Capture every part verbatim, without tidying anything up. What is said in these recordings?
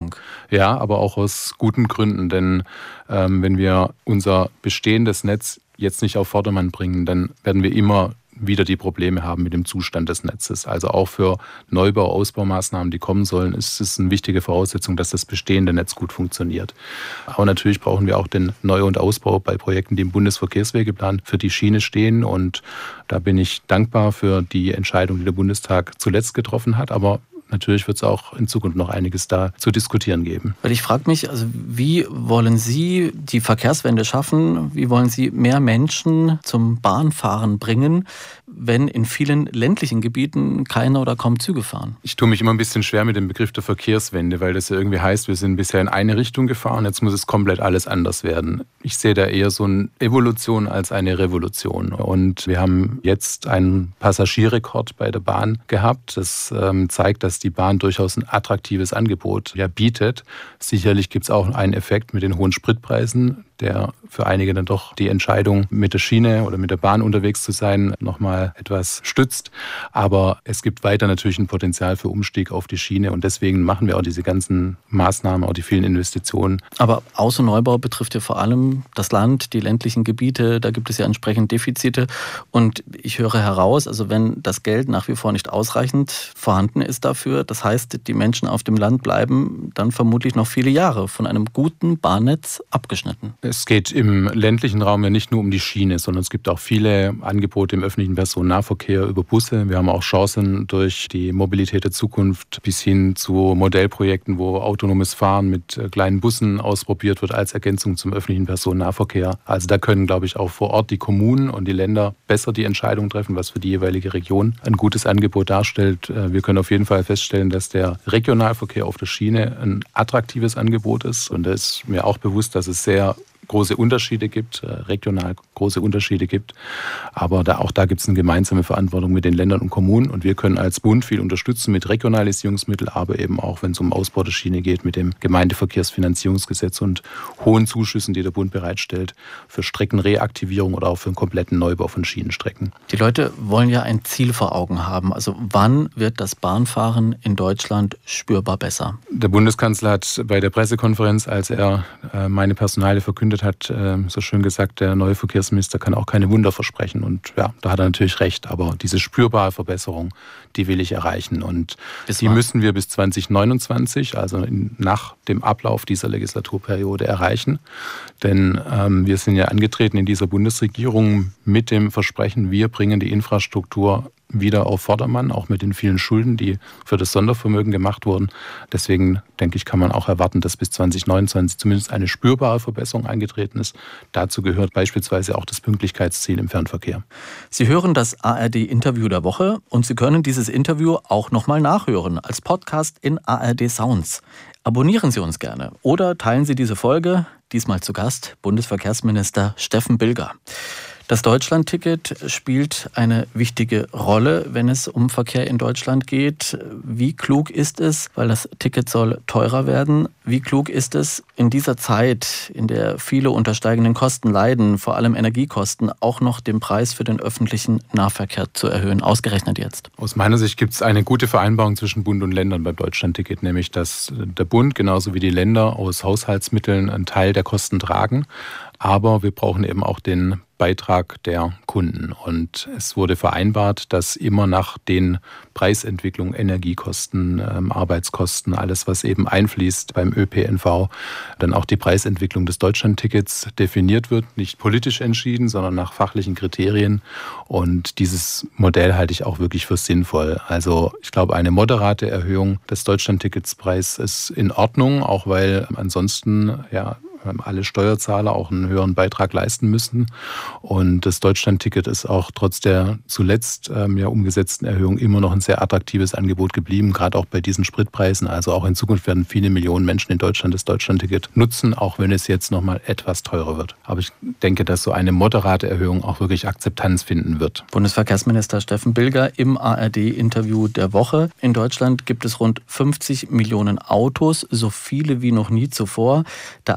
Entwicklung. Ja, aber auch aus guten Gründen, denn ähm, wenn wir unser bestehendes Netz jetzt nicht auf Vordermann bringen, dann werden wir immer wieder die Probleme haben mit dem Zustand des Netzes. Also auch für Neubau-, Ausbaumaßnahmen, die kommen sollen, ist es eine wichtige Voraussetzung, dass das bestehende Netz gut funktioniert. Aber natürlich brauchen wir auch den Neu- und Ausbau bei Projekten, die im Bundesverkehrswegeplan für die Schiene stehen. Und da bin ich dankbar für die Entscheidung, die der Bundestag zuletzt getroffen hat. Aber natürlich wird es auch in Zukunft noch einiges da zu diskutieren geben. Weil ich frage mich, also wie wollen Sie die Verkehrswende schaffen? Wie wollen Sie mehr Menschen zum Bahnfahren bringen, wenn in vielen ländlichen Gebieten keine oder kaum Züge fahren? Ich tue mich immer ein bisschen schwer mit dem Begriff der Verkehrswende, weil das ja irgendwie heißt, wir sind bisher in eine Richtung gefahren, jetzt muss es komplett alles anders werden. Ich sehe da eher so eine Evolution als eine Revolution. Und wir haben jetzt einen Passagierrekord bei der Bahn gehabt. Das ähm, zeigt, dass die Bahn durchaus ein attraktives Angebot ja bietet. Sicherlich gibt es auch einen Effekt mit den hohen Spritpreisen, der für einige dann doch die Entscheidung, mit der Schiene oder mit der Bahn unterwegs zu sein, nochmal etwas stützt. Aber es gibt weiter natürlich ein Potenzial für Umstieg auf die Schiene und deswegen machen wir auch diese ganzen Maßnahmen, auch die vielen Investitionen. Aber Aus- und Neubau betrifft ja vor allem das Land, die ländlichen Gebiete, da gibt es ja entsprechend Defizite. Und ich höre heraus, also wenn das Geld nach wie vor nicht ausreichend vorhanden ist dafür, das heißt, die Menschen auf dem Land bleiben dann vermutlich noch viele Jahre von einem guten Bahnnetz abgeschnitten. Es geht im ländlichen Raum ja nicht nur um die Schiene, sondern es gibt auch viele Angebote im öffentlichen Personennahverkehr über Busse. Wir haben auch Chancen durch die Mobilität der Zukunft bis hin zu Modellprojekten, wo autonomes Fahren mit kleinen Bussen ausprobiert wird als Ergänzung zum öffentlichen Personennahverkehr. Also da können, glaube ich, auch vor Ort die Kommunen und die Länder besser die Entscheidung treffen, was für die jeweilige Region ein gutes Angebot darstellt. Wir können auf jeden Fall feststellen, dass der Regionalverkehr auf der Schiene ein attraktives Angebot ist. Und da ist mir auch bewusst, dass es sehr große Unterschiede gibt, regional große Unterschiede gibt. Aber da, auch da gibt es eine gemeinsame Verantwortung mit den Ländern und Kommunen. Und wir können als Bund viel unterstützen mit Regionalisierungsmitteln, aber eben auch, wenn es um Ausbau der Schiene geht, mit dem Gemeindeverkehrsfinanzierungsgesetz und hohen Zuschüssen, die der Bund bereitstellt für Streckenreaktivierung oder auch für einen kompletten Neubau von Schienenstrecken. Die Leute wollen ja ein Ziel vor Augen haben. Also wann wird das Bahnfahren in Deutschland spürbar besser? Der Bundeskanzler hat bei der Pressekonferenz, als er meine Personalie verkündet hat, so schön gesagt, der neue Verkehrsminister kann auch keine Wunder versprechen. Und ja, da hat er natürlich recht. Aber diese spürbare Verbesserung, die will ich erreichen. Und bis die wann? Müssen wir bis zwanzig neunundzwanzig, also nach dem Ablauf dieser Legislaturperiode, erreichen. Denn ähm, wir sind ja angetreten in dieser Bundesregierung mit dem Versprechen, wir bringen die Infrastruktur wieder auf Vordermann, auch mit den vielen Schulden, die für das Sondervermögen gemacht wurden. Deswegen denke ich, kann man auch erwarten, dass bis zwanzig neunundzwanzig zumindest eine spürbare Verbesserung eingetreten ist. Dazu gehört beispielsweise auch das Pünktlichkeitsziel im Fernverkehr. Sie hören das A R D-Interview der Woche und Sie können dieses Interview auch nochmal nachhören als Podcast in A R D Sounds. Abonnieren Sie uns gerne oder teilen Sie diese Folge. Diesmal zu Gast Bundesverkehrsminister Steffen Bilger. Das Deutschlandticket spielt eine wichtige Rolle, wenn es um Verkehr in Deutschland geht. Wie klug ist es, weil das Ticket soll teurer werden, wie klug ist es in dieser Zeit, in der viele unter steigenden Kosten leiden, vor allem Energiekosten, auch noch den Preis für den öffentlichen Nahverkehr zu erhöhen, ausgerechnet jetzt? Aus meiner Sicht gibt es eine gute Vereinbarung zwischen Bund und Ländern beim Deutschlandticket, nämlich dass der Bund genauso wie die Länder aus Haushaltsmitteln einen Teil der Kosten tragen. Aber wir brauchen eben auch den Beitrag der Kunden. Und es wurde vereinbart, dass immer nach den Preisentwicklungen, Energiekosten, Arbeitskosten, alles, was eben einfließt beim Ö P N V, dann auch die Preisentwicklung des Deutschlandtickets definiert wird. Nicht politisch entschieden, sondern nach fachlichen Kriterien. Und dieses Modell halte ich auch wirklich für sinnvoll. Also ich glaube, eine moderate Erhöhung des Deutschlandticketspreis ist in Ordnung, auch weil ansonsten ja alle Steuerzahler auch einen höheren Beitrag leisten müssen. Und das Deutschlandticket ist auch trotz der zuletzt ähm, ja umgesetzten Erhöhung immer noch ein sehr attraktives Angebot geblieben, gerade auch bei diesen Spritpreisen. Also auch in Zukunft werden viele Millionen Menschen in Deutschland das Deutschlandticket nutzen, auch wenn es jetzt nochmal etwas teurer wird. Aber ich denke, dass so eine moderate Erhöhung auch wirklich Akzeptanz finden wird. Bundesverkehrsminister Steffen Bilger im A R D-Interview der Woche. In Deutschland gibt es rund fünfzig Millionen Autos, so viele wie noch nie zuvor. Der Anteil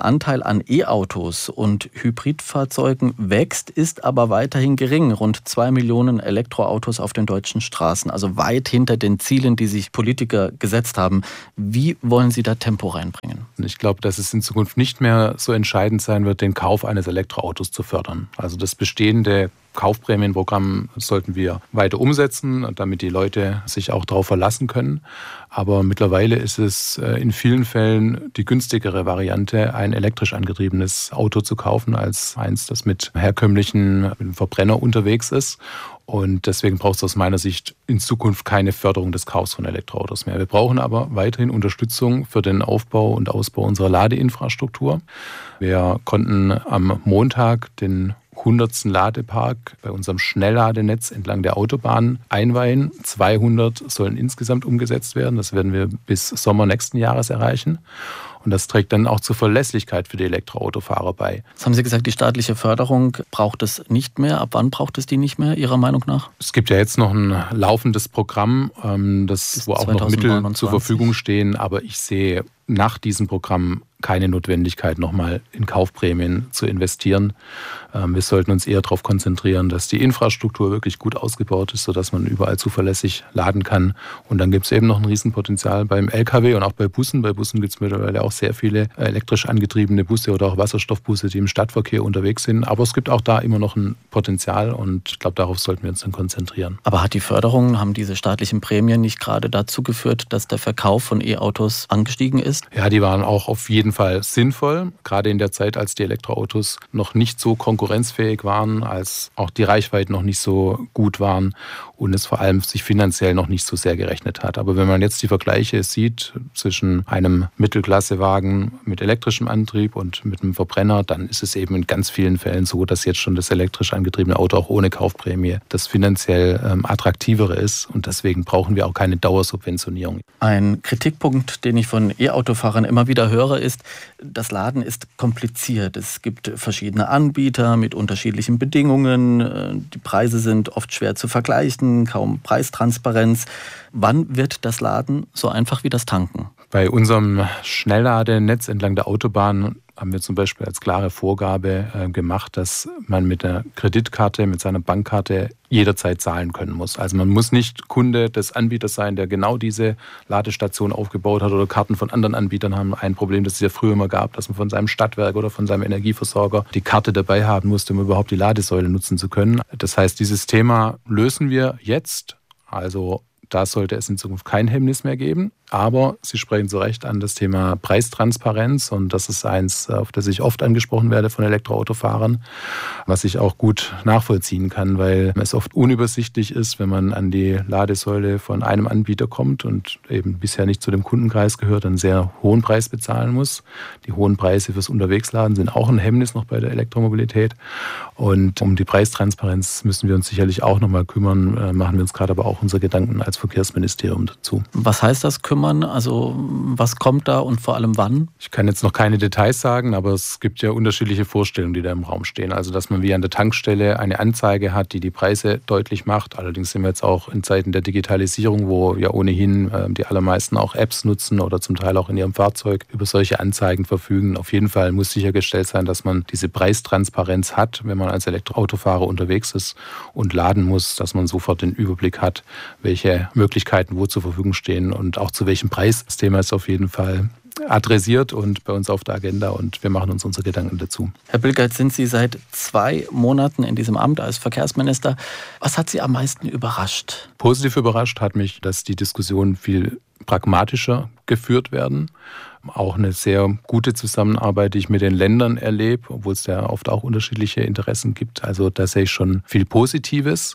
Anzahl an E-Autos und Hybridfahrzeugen wächst, ist aber weiterhin gering. Rund zwei Millionen Elektroautos auf den deutschen Straßen, also weit hinter den Zielen, die sich Politiker gesetzt haben. Wie wollen Sie da Tempo reinbringen? Ich glaube, dass es in Zukunft nicht mehr so entscheidend sein wird, den Kauf eines Elektroautos zu fördern. Also das bestehende Kaufprämienprogramm sollten wir weiter umsetzen, damit die Leute sich auch darauf verlassen können. Aber mittlerweile ist es in vielen Fällen die günstigere Variante, ein elektrisch angetriebenes Auto zu kaufen, als eins, das mit herkömmlichen mit einem Verbrenner unterwegs ist. Und deswegen braucht es aus meiner Sicht in Zukunft keine Förderung des Kaufs von Elektroautos mehr. Wir brauchen aber weiterhin Unterstützung für den Aufbau und Ausbau unserer Ladeinfrastruktur. Wir konnten am Montag den hundertsten Ladepark bei unserem Schnellladenetz entlang der Autobahn einweihen. zweihundert sollen insgesamt umgesetzt werden. Das werden wir bis Sommer nächsten Jahres erreichen. Und das trägt dann auch zur Verlässlichkeit für die Elektroautofahrer bei. Jetzt haben Sie gesagt, die staatliche Förderung braucht es nicht mehr. Ab wann braucht es die nicht mehr, Ihrer Meinung nach? Es gibt ja jetzt noch ein laufendes Programm, das, wo auch noch Mittel zur Verfügung stehen. Aber ich sehe nach diesem Programm keine Notwendigkeit, nochmal in Kaufprämien zu investieren. Wir sollten uns eher darauf konzentrieren, dass die Infrastruktur wirklich gut ausgebaut ist, sodass man überall zuverlässig laden kann. Und dann gibt es eben noch ein Riesenpotenzial beim L K W und auch bei Bussen. Bei Bussen gibt es mittlerweile auch sehr viele elektrisch angetriebene Busse oder auch Wasserstoffbusse, die im Stadtverkehr unterwegs sind. Aber es gibt auch da immer noch ein Potenzial und ich glaube, darauf sollten wir uns dann konzentrieren. Aber hat die Förderung, haben diese staatlichen Prämien nicht gerade dazu geführt, dass der Verkauf von E-Autos angestiegen ist? Ja, die waren auch auf jeden Fall sinnvoll, gerade in der Zeit, als die Elektroautos noch nicht so konkurrenzfähig waren, als auch die Reichweiten noch nicht so gut waren und es vor allem sich finanziell noch nicht so sehr gerechnet hat. Aber wenn man jetzt die Vergleiche sieht zwischen einem Mittelklassewagen mit elektrischem Antrieb und mit einem Verbrenner, dann ist es eben in ganz vielen Fällen so, dass jetzt schon das elektrisch angetriebene Auto auch ohne Kaufprämie das finanziell ähm, attraktivere ist und deswegen brauchen wir auch keine Dauersubventionierung. Ein Kritikpunkt, den ich von E-Autofahrern immer wieder höre, ist, das Laden ist kompliziert. Es gibt verschiedene Anbieter mit unterschiedlichen Bedingungen. Die Preise sind oft schwer zu vergleichen, kaum Preistransparenz. Wann wird das Laden so einfach wie das Tanken? Bei unserem Schnellladenetz entlang der Autobahn haben wir zum Beispiel als klare Vorgabe äh, gemacht, dass man mit der Kreditkarte, mit seiner Bankkarte jederzeit zahlen können muss. Also man muss nicht Kunde des Anbieters sein, der genau diese Ladestation aufgebaut hat oder Karten von anderen Anbietern haben. Ein Problem, das es ja früher immer gab, dass man von seinem Stadtwerk oder von seinem Energieversorger die Karte dabei haben musste, um überhaupt die Ladesäule nutzen zu können. Das heißt, dieses Thema lösen wir jetzt. Also da sollte es in Zukunft kein Hemmnis mehr geben. Aber Sie sprechen zu Recht an das Thema Preistransparenz und das ist eins, auf das ich oft angesprochen werde von Elektroautofahrern, was ich auch gut nachvollziehen kann, weil es oft unübersichtlich ist, wenn man an die Ladesäule von einem Anbieter kommt und eben bisher nicht zu dem Kundenkreis gehört, einen sehr hohen Preis bezahlen muss. Die hohen Preise fürs Unterwegsladen sind auch ein Hemmnis noch bei der Elektromobilität und um die Preistransparenz müssen wir uns sicherlich auch nochmal kümmern, machen wir uns gerade aber auch unsere Gedanken als Verkehrsministerium dazu. Was heißt das, kümmern? Also was kommt da und vor allem wann? Ich kann jetzt noch keine Details sagen, aber es gibt ja unterschiedliche Vorstellungen, die da im Raum stehen. Also dass man wie an der Tankstelle eine Anzeige hat, die die Preise deutlich macht. Allerdings sind wir jetzt auch in Zeiten der Digitalisierung, wo ja ohnehin die allermeisten auch Apps nutzen oder zum Teil auch in ihrem Fahrzeug über solche Anzeigen verfügen. Auf jeden Fall muss sichergestellt sein, dass man diese Preistransparenz hat, wenn man als Elektroautofahrer unterwegs ist und laden muss, dass man sofort den Überblick hat, welche Möglichkeiten wo zur Verfügung stehen und auch zu welchem Preis. Das Thema ist auf jeden Fall adressiert und bei uns auf der Agenda und wir machen uns unsere Gedanken dazu. Herr Bilgert, sind Sie seit zwei Monaten in diesem Amt als Verkehrsminister. Was hat Sie am meisten überrascht? Positiv überrascht hat mich, dass die Diskussionen viel pragmatischer geführt werden. Auch eine sehr gute Zusammenarbeit, die ich mit den Ländern erlebe, obwohl es da oft auch unterschiedliche Interessen gibt. Also da sehe ich schon viel Positives.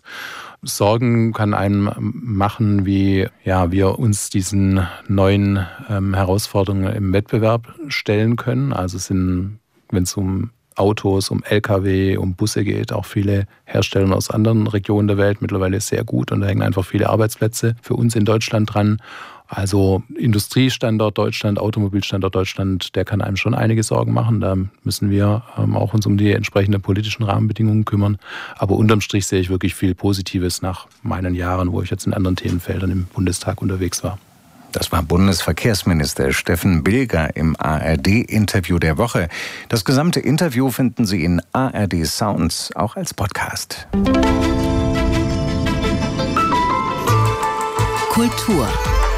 Sorgen kann einem machen, wie ja, wir uns diesen neuen ähm, Herausforderungen im Wettbewerb stellen können. Also es sind, wenn es um Autos, um L K W, um Busse geht, auch viele Hersteller aus anderen Regionen der Welt mittlerweile sehr gut und da hängen einfach viele Arbeitsplätze für uns in Deutschland dran. Also Industriestandort Deutschland, Automobilstandort Deutschland, der kann einem schon einige Sorgen machen. Da müssen wir ähm, auch uns um die entsprechenden politischen Rahmenbedingungen kümmern. Aber unterm Strich sehe ich wirklich viel Positives nach meinen Jahren, wo ich jetzt in anderen Themenfeldern im Bundestag unterwegs war. Das war Bundesverkehrsminister Steffen Bilger im A R D-Interview der Woche. Das gesamte Interview finden Sie in A R D Sounds, auch als Podcast. Kultur.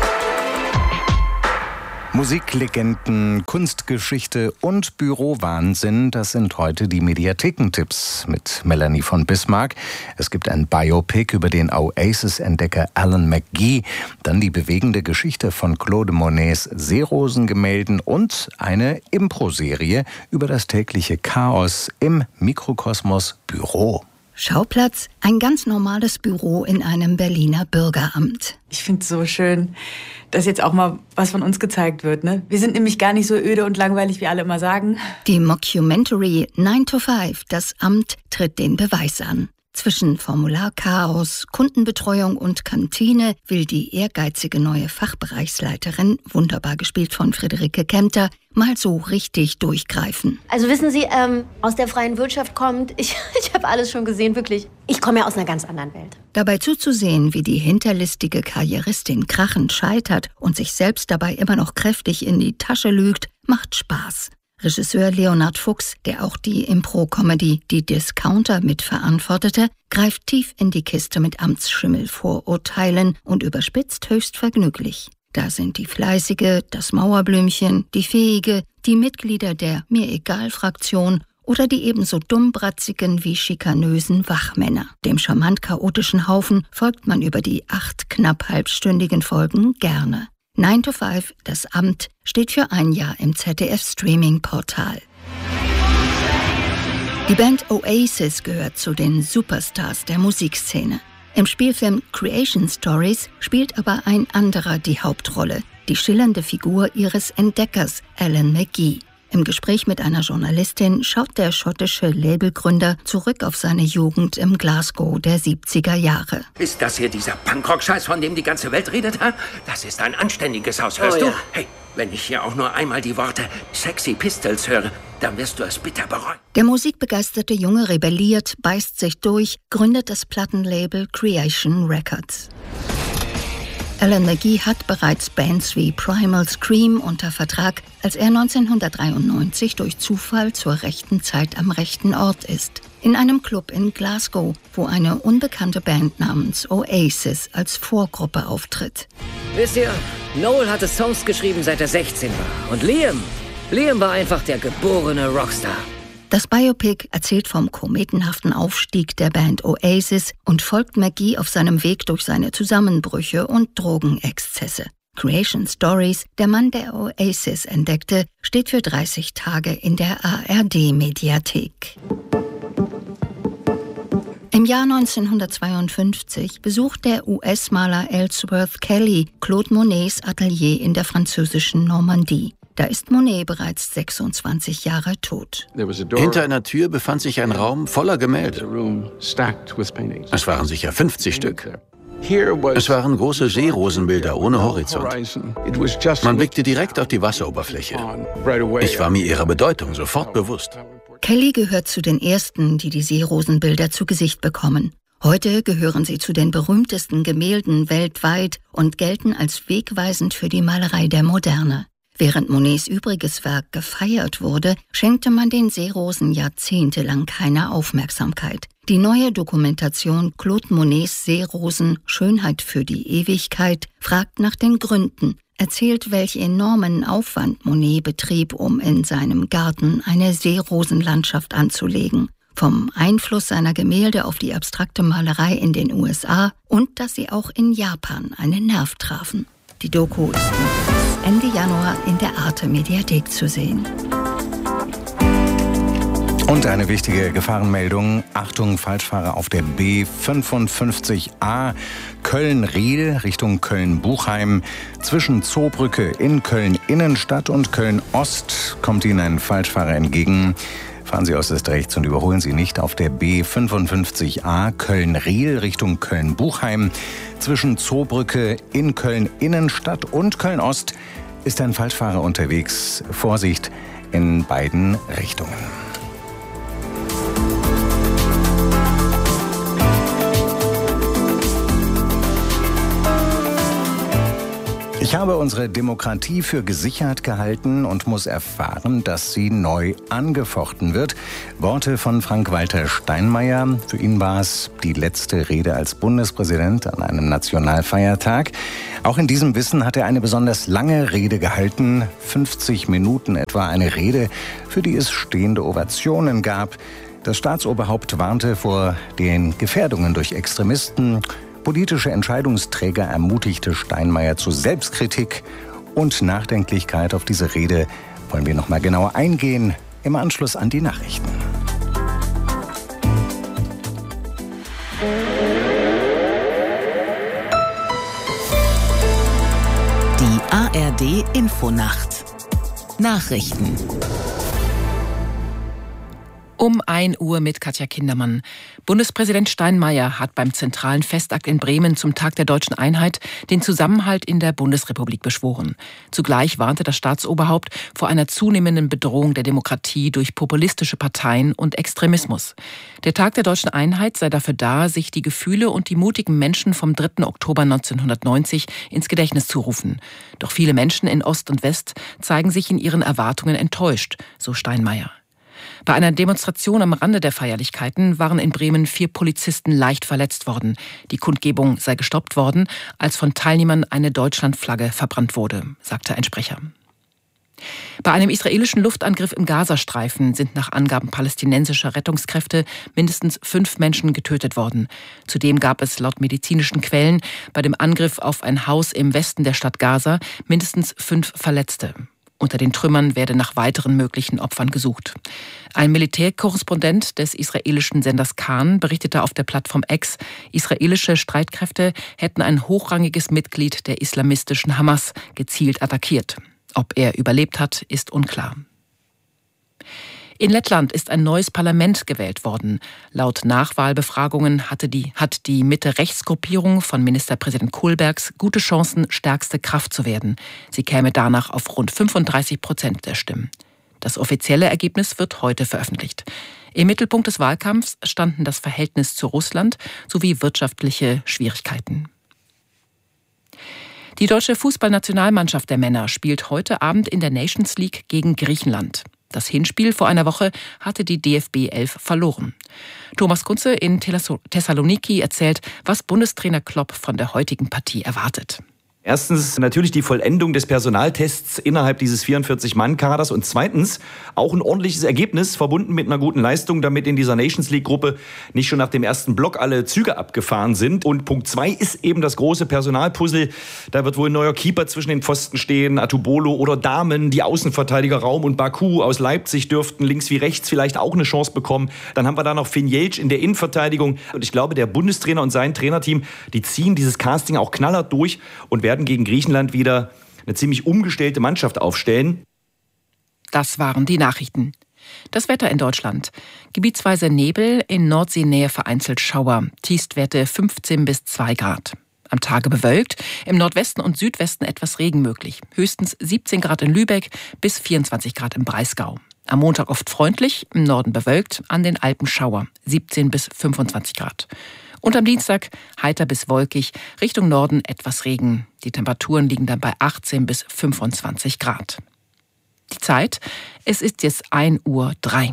Musiklegenden, Kunstgeschichte und Bürowahnsinn, das sind heute die Mediathekentipps mit Melanie von Bismarck. Es gibt ein Biopic über den Oasis-Entdecker Alan McGee, dann die bewegende Geschichte von Claude Monets Seerosengemälden und eine Impro-Serie über das tägliche Chaos im Mikrokosmos Büro. Schauplatz, ein ganz normales Büro in einem Berliner Bürgeramt. Ich finde es so schön, dass jetzt auch mal was von uns gezeigt wird. Ne? Wir sind nämlich gar nicht so öde und langweilig, wie alle immer sagen. Die Mockumentary nine to five, das Amt tritt den Beweis an. Zwischen Formularchaos, Kundenbetreuung und Kantine will die ehrgeizige neue Fachbereichsleiterin, wunderbar gespielt von Friederike Kempter, mal so richtig durchgreifen. Also wissen Sie, ähm, aus der freien Wirtschaft kommt, ich, ich habe alles schon gesehen, wirklich. Ich komme ja aus einer ganz anderen Welt. Dabei zuzusehen, wie die hinterlistige Karrieristin krachend scheitert und sich selbst dabei immer noch kräftig in die Tasche lügt, macht Spaß. Regisseur Leonhard Fuchs, der auch die Impro-Comedy Die Discounter mitverantwortete, greift tief in die Kiste mit Amtsschimmelvorurteilen und überspitzt höchst vergnüglich. Da sind die Fleißige, das Mauerblümchen, die Fähige, die Mitglieder der Mir-Egal-Fraktion oder die ebenso dummbratzigen wie schikanösen Wachmänner. Dem charmant chaotischen Haufen folgt man über die acht knapp halbstündigen Folgen gerne. nine to five, das Amt, steht für ein Jahr im Z D F-Streaming-Portal. Die Band Oasis gehört zu den Superstars der Musikszene. Im Spielfilm Creation Stories spielt aber ein anderer die Hauptrolle, die schillernde Figur ihres Entdeckers, Alan McGee. Im Gespräch mit einer Journalistin schaut der schottische Labelgründer zurück auf seine Jugend im Glasgow der siebziger Jahre. Ist das hier dieser Punkrock-Scheiß, von dem die ganze Welt redet? Ha? Das ist ein anständiges Haus, hörst Oh, du? ja. Hey, wenn ich hier auch nur einmal die Worte Sexy Pistols höre, dann wirst du es bitter bereuen. Der musikbegeisterte Junge rebelliert, beißt sich durch, gründet das Plattenlabel Creation Records. Alan McGee hat bereits Bands wie Primal Scream unter Vertrag, als er neunzehnhundertdreiundneunzig durch Zufall zur rechten Zeit am rechten Ort ist. In einem Club in Glasgow, wo eine unbekannte Band namens Oasis als Vorgruppe auftritt. Wisst ihr, Noel hatte Songs geschrieben, seit er sechzehn war. Und Liam, Liam war einfach der geborene Rockstar. Das Biopic erzählt vom kometenhaften Aufstieg der Band Oasis und folgt McGee auf seinem Weg durch seine Zusammenbrüche und Drogenexzesse. Creation Stories, der Mann, der Oasis entdeckte, steht für dreißig Tage in der A R D-Mediathek. Im Jahr neunzehnhundertzweiundfünfzig besucht der U S-Maler Ellsworth Kelly Claude Monets Atelier in der französischen Normandie. Da ist Monet bereits sechsundzwanzig Jahre tot. Hinter einer Tür befand sich ein Raum voller Gemälde. Es waren sicher fünfzig Stück. Es waren große Seerosenbilder ohne Horizont. Man blickte direkt auf die Wasseroberfläche. Ich war mir ihrer Bedeutung sofort bewusst. Kelly gehört zu den ersten, die die Seerosenbilder zu Gesicht bekommen. Heute gehören sie zu den berühmtesten Gemälden weltweit und gelten als wegweisend für die Malerei der Moderne. Während Monets übriges Werk gefeiert wurde, schenkte man den Seerosen jahrzehntelang keine Aufmerksamkeit. Die neue Dokumentation Claude Monets Seerosen – Schönheit für die Ewigkeit fragt nach den Gründen, erzählt, welch enormen Aufwand Monet betrieb, um in seinem Garten eine Seerosenlandschaft anzulegen. Vom Einfluss seiner Gemälde auf die abstrakte Malerei in den U S A und dass sie auch in Japan einen Nerv trafen. Die Doku ist Ende Januar in der Arte-Mediathek zu sehen. Und eine wichtige Gefahrenmeldung. Achtung, Falschfahrer auf der B fünfundfünfzig A Köln-Riel Richtung Köln-Buchheim. Zwischen Zoobrücke in Köln-Innenstadt und Köln-Ost kommt Ihnen ein Falschfahrer entgegen. Fahren Sie aus ist rechts und überholen Sie nicht auf der B fünfundfünfzig A Köln-Riel Richtung Köln-Buchheim. Zwischen Zoobrücke in Köln-Innenstadt und Köln-Ost ist ein Falschfahrer unterwegs. Vorsicht in beiden Richtungen. Ich habe unsere Demokratie für gesichert gehalten und muss erfahren, dass sie neu angefochten wird. Worte von Frank-Walter Steinmeier. Für ihn war es die letzte Rede als Bundespräsident an einem Nationalfeiertag. Auch in diesem Wissen hat er eine besonders lange Rede gehalten. fünfzig Minuten etwa, eine Rede, für die es stehende Ovationen gab. Das Staatsoberhaupt warnte vor den Gefährdungen durch Extremisten. Politische Entscheidungsträger ermutigte Steinmeier zu Selbstkritik und Nachdenklichkeit. Auf diese Rede wollen wir noch mal genauer eingehen im Anschluss an die Nachrichten. Die A R D Infonacht Nachrichten. Um ein Uhr mit Katja Kindermann. Bundespräsident Steinmeier hat beim zentralen Festakt in Bremen zum Tag der Deutschen Einheit den Zusammenhalt in der Bundesrepublik beschworen. Zugleich warnte das Staatsoberhaupt vor einer zunehmenden Bedrohung der Demokratie durch populistische Parteien und Extremismus. Der Tag der Deutschen Einheit sei dafür da, sich die Gefühle und die mutigen Menschen vom dritten Oktober neunzehnhundertneunzig ins Gedächtnis zu rufen. Doch viele Menschen in Ost und West zeigen sich in ihren Erwartungen enttäuscht, so Steinmeier. Bei einer Demonstration am Rande der Feierlichkeiten waren in Bremen vier Polizisten leicht verletzt worden. Die Kundgebung sei gestoppt worden, als von Teilnehmern eine Deutschlandflagge verbrannt wurde, sagte ein Sprecher. Bei einem israelischen Luftangriff im Gazastreifen sind nach Angaben palästinensischer Rettungskräfte mindestens fünf Menschen getötet worden. Zudem gab es laut medizinischen Quellen bei dem Angriff auf ein Haus im Westen der Stadt Gaza mindestens fünf Verletzte. Unter den Trümmern werde nach weiteren möglichen Opfern gesucht. Ein Militärkorrespondent des israelischen Senders Kan berichtete auf der Plattform X, israelische Streitkräfte hätten ein hochrangiges Mitglied der islamistischen Hamas gezielt attackiert. Ob er überlebt hat, ist unklar. In Lettland ist ein neues Parlament gewählt worden. Laut Nachwahlbefragungen hatte die, hat die Mitte-Rechts-Gruppierung von Ministerpräsident Kohlbergs gute Chancen, stärkste Kraft zu werden. Sie käme danach auf rund fünfunddreißig Prozent der Stimmen. Das offizielle Ergebnis wird heute veröffentlicht. Im Mittelpunkt des Wahlkampfs standen das Verhältnis zu Russland sowie wirtschaftliche Schwierigkeiten. Die deutsche Fußballnationalmannschaft der Männer spielt heute Abend in der Nations League gegen Griechenland. Das Hinspiel vor einer Woche hatte die D F B elf verloren. Thomas Kunze in Thessaloniki erzählt, was Bundestrainer Klopp von der heutigen Partie erwartet. Erstens natürlich die Vollendung des Personaltests innerhalb dieses vierundvierzig-Mann-Kaders und zweitens auch ein ordentliches Ergebnis verbunden mit einer guten Leistung, damit in dieser Nations League-Gruppe nicht schon nach dem ersten Block alle Züge abgefahren sind. Und Punkt zwei ist eben das große Personalpuzzle. Da wird wohl ein neuer Keeper zwischen den Pfosten stehen, Atubolo oder Dahmen, die Außenverteidiger Raum und Baku aus Leipzig dürften links wie rechts vielleicht auch eine Chance bekommen. Dann haben wir da noch Finn Jeltsch in der Innenverteidigung. Und ich glaube, der Bundestrainer und sein Trainerteam, die ziehen dieses Casting auch knallhart durch und werden gegen Griechenland wieder eine ziemlich umgestellte Mannschaft aufstellen. Das waren die Nachrichten. Das Wetter in Deutschland. Gebietsweise Nebel, in Nordseenähe vereinzelt Schauer. Tiefstwerte fünfzehn bis zwei Grad. Am Tage bewölkt, im Nordwesten und Südwesten etwas Regen möglich. Höchstens siebzehn Grad in Lübeck bis vierundzwanzig Grad im Breisgau. Am Montag oft freundlich, im Norden bewölkt, an den Alpen Schauer. siebzehn bis fünfundzwanzig Grad. Und am Dienstag heiter bis wolkig, Richtung Norden etwas Regen. Die Temperaturen liegen dann bei achtzehn bis fünfundzwanzig Grad. Die Zeit, es ist jetzt ein Uhr drei.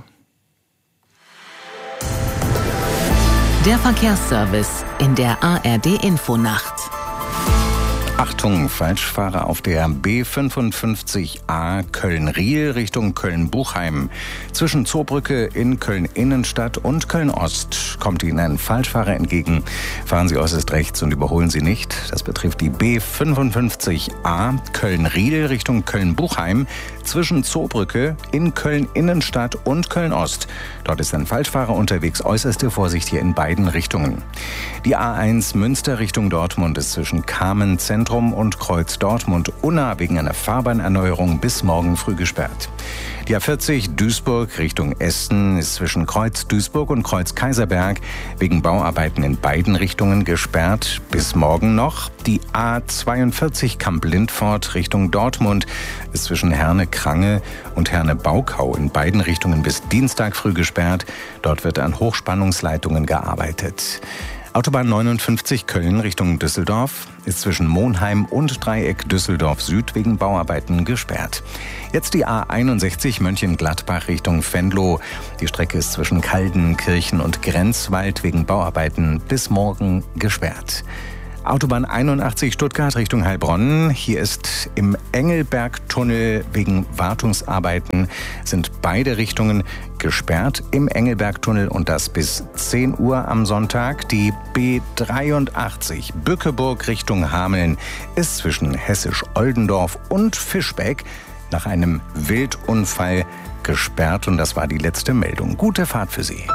Der Verkehrsservice in der A R D Infonacht. Achtung, Falschfahrer auf der B fünfundfünfzig A Köln-Riel Richtung Köln-Buchheim. Zwischen Zoobrücke in Köln-Innenstadt und Köln-Ost kommt Ihnen ein Falschfahrer entgegen. Fahren Sie äußerst rechts und überholen Sie nicht. Das betrifft die B fünfundfünfzig A Köln-Riel Richtung Köln-Buchheim. Zwischen Zoobrücke in Köln-Innenstadt und Köln-Ost. Dort ist ein Falschfahrer unterwegs. Äußerste Vorsicht hier in beiden Richtungen. Die A eins Münster Richtung Dortmund ist zwischen Kamen Zentrum und Kreuz Dortmund-Unna wegen einer Fahrbahnerneuerung bis morgen früh gesperrt. Die A vierzig Duisburg Richtung Essen ist zwischen Kreuz Duisburg und Kreuz Kaiserberg wegen Bauarbeiten in beiden Richtungen gesperrt bis morgen noch. Die A zweiundvierzig Kamp-Lindfort Richtung Dortmund ist zwischen Herne-Krange und Herne-Baukau in beiden Richtungen bis Dienstag früh gesperrt. Dort wird an Hochspannungsleitungen gearbeitet. Autobahn neunundfünfzig Köln Richtung Düsseldorf ist zwischen Monheim und Dreieck Düsseldorf Süd wegen Bauarbeiten gesperrt. Jetzt die A einundsechzig Mönchengladbach Richtung Venlo. Die Strecke ist zwischen Kaldenkirchen und Grenzwald wegen Bauarbeiten bis morgen gesperrt. Autobahn einundachtzig Stuttgart Richtung Heilbronn. Hier ist im Engelbergtunnel wegen Wartungsarbeiten sind beide Richtungen gesperrt im Engelbergtunnel und das bis zehn Uhr am Sonntag. Die B dreiundachtzig Bückeburg Richtung Hameln ist zwischen Hessisch-Oldendorf und Fischbeck nach einem Wildunfall gesperrt und das war die letzte Meldung. Gute Fahrt für Sie.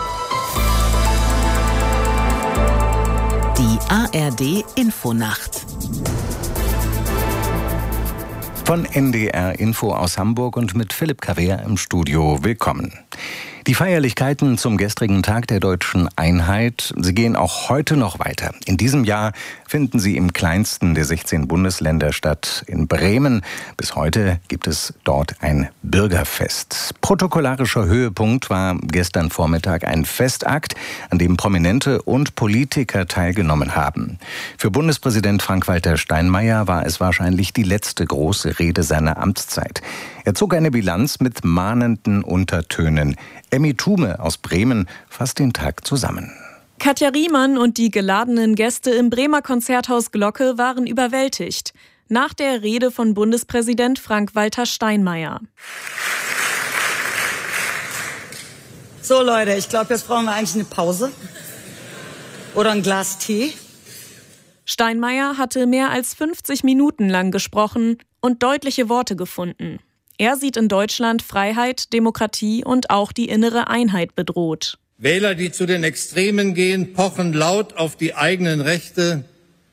Die A R D Infonacht. Von N D R Info aus Hamburg und mit Philipp Kavier im Studio. Willkommen. Die Feierlichkeiten zum gestrigen Tag der deutschen Einheit, sie gehen auch heute noch weiter. In diesem Jahr finden sie im kleinsten der sechzehn Bundesländer statt, in Bremen. Bis heute gibt es dort ein Bürgerfest. Protokollarischer Höhepunkt war gestern Vormittag ein Festakt, an dem Prominente und Politiker teilgenommen haben. Für Bundespräsident Frank-Walter Steinmeier war es wahrscheinlich die letzte große Rede seiner Amtszeit. Er zog eine Bilanz mit mahnenden Untertönen. Emmy Thume aus Bremen fasst den Tag zusammen. Katja Riemann und die geladenen Gäste im Bremer Konzerthaus Glocke waren überwältigt. Nach der Rede von Bundespräsident Frank-Walter Steinmeier. So Leute, ich glaube, jetzt brauchen wir eigentlich eine Pause. Oder ein Glas Tee. Steinmeier hatte mehr als fünfzig Minuten lang gesprochen und deutliche Worte gefunden. Er sieht in Deutschland Freiheit, Demokratie und auch die innere Einheit bedroht. Wähler, die zu den Extremen gehen, pochen laut auf die eigenen Rechte,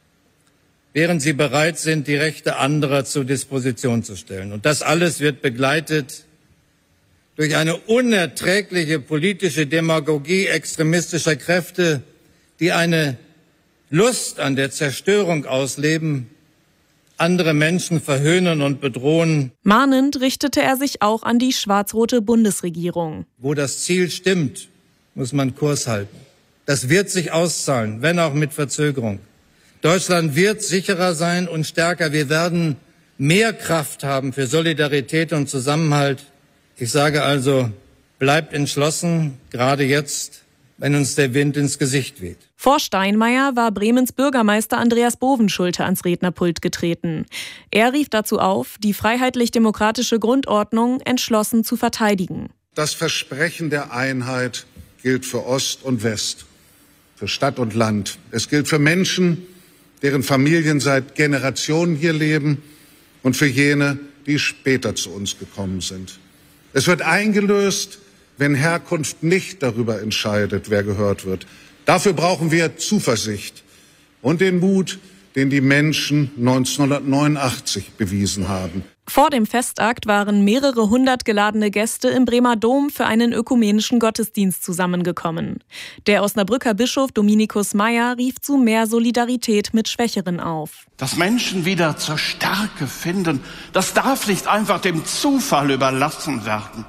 während sie bereit sind, die Rechte anderer zur Disposition zu stellen. Und das alles wird begleitet durch eine unerträgliche politische Demagogie extremistischer Kräfte, die eine Lust an der Zerstörung ausleben, andere Menschen verhöhnen und bedrohen. Mahnend richtete er sich auch an die schwarz-rote Bundesregierung. Wo das Ziel stimmt, muss man Kurs halten. Das wird sich auszahlen, wenn auch mit Verzögerung. Deutschland wird sicherer sein und stärker. Wir werden mehr Kraft haben für Solidarität und Zusammenhalt. Ich sage also, bleibt entschlossen, gerade jetzt, wenn uns der Wind ins Gesicht weht. Vor Steinmeier war Bremens Bürgermeister Andreas Bovenschulte ans Rednerpult getreten. Er rief dazu auf, die freiheitlich-demokratische Grundordnung entschlossen zu verteidigen. Das Versprechen der Einheit gilt für Ost und West, für Stadt und Land. Es gilt für Menschen, deren Familien seit Generationen hier leben und für jene, die später zu uns gekommen sind. Es wird eingelöst, wenn Herkunft nicht darüber entscheidet, wer gehört wird. Dafür brauchen wir Zuversicht und den Mut, den die Menschen neunzehnhundertneunundachtzig bewiesen haben. Vor dem Festakt waren mehrere hundert geladene Gäste im Bremer Dom für einen ökumenischen Gottesdienst zusammengekommen. Der Osnabrücker Bischof Dominikus Meyer rief zu mehr Solidarität mit Schwächeren auf. Dass Menschen wieder zur Stärke finden, das darf nicht einfach dem Zufall überlassen werden.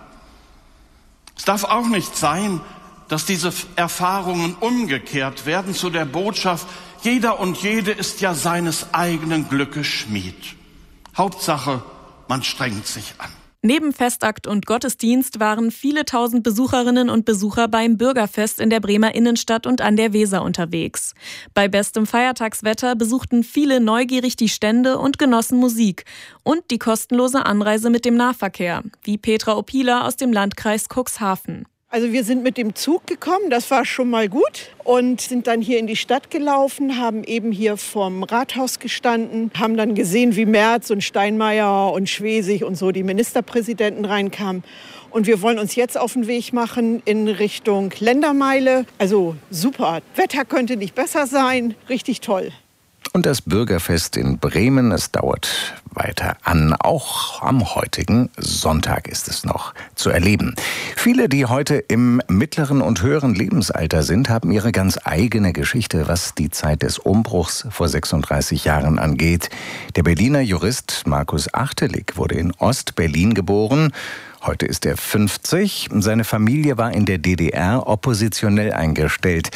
Es darf auch nicht sein, dass diese Erfahrungen umgekehrt werden zu der Botschaft, jeder und jede ist ja seines eigenen Glückes Schmied. Hauptsache, man strengt sich an. Neben Festakt und Gottesdienst waren viele tausend Besucherinnen und Besucher beim Bürgerfest in der Bremer Innenstadt und an der Weser unterwegs. Bei bestem Feiertagswetter besuchten viele neugierig die Stände und genossen Musik und die kostenlose Anreise mit dem Nahverkehr, wie Petra Opila aus dem Landkreis Cuxhaven. Also wir sind mit dem Zug gekommen, das war schon mal gut und sind dann hier in die Stadt gelaufen, haben eben hier vorm Rathaus gestanden, haben dann gesehen, wie Merz und Steinmeier und Schwesig und so die Ministerpräsidenten reinkamen. Und wir wollen uns jetzt auf den Weg machen in Richtung Ländermeile. Also super, Wetter könnte nicht besser sein, richtig toll. Und das Bürgerfest in Bremen, es dauert weiter an. Auch am heutigen Sonntag ist es noch zu erleben. Viele, die heute im mittleren und höheren Lebensalter sind, haben ihre ganz eigene Geschichte, was die Zeit des Umbruchs vor sechsunddreißig Jahren angeht. Der Berliner Jurist Markus Achtelig wurde in Ost-Berlin geboren. Heute ist er fünfzig. Seine Familie war in der D D R oppositionell eingestellt.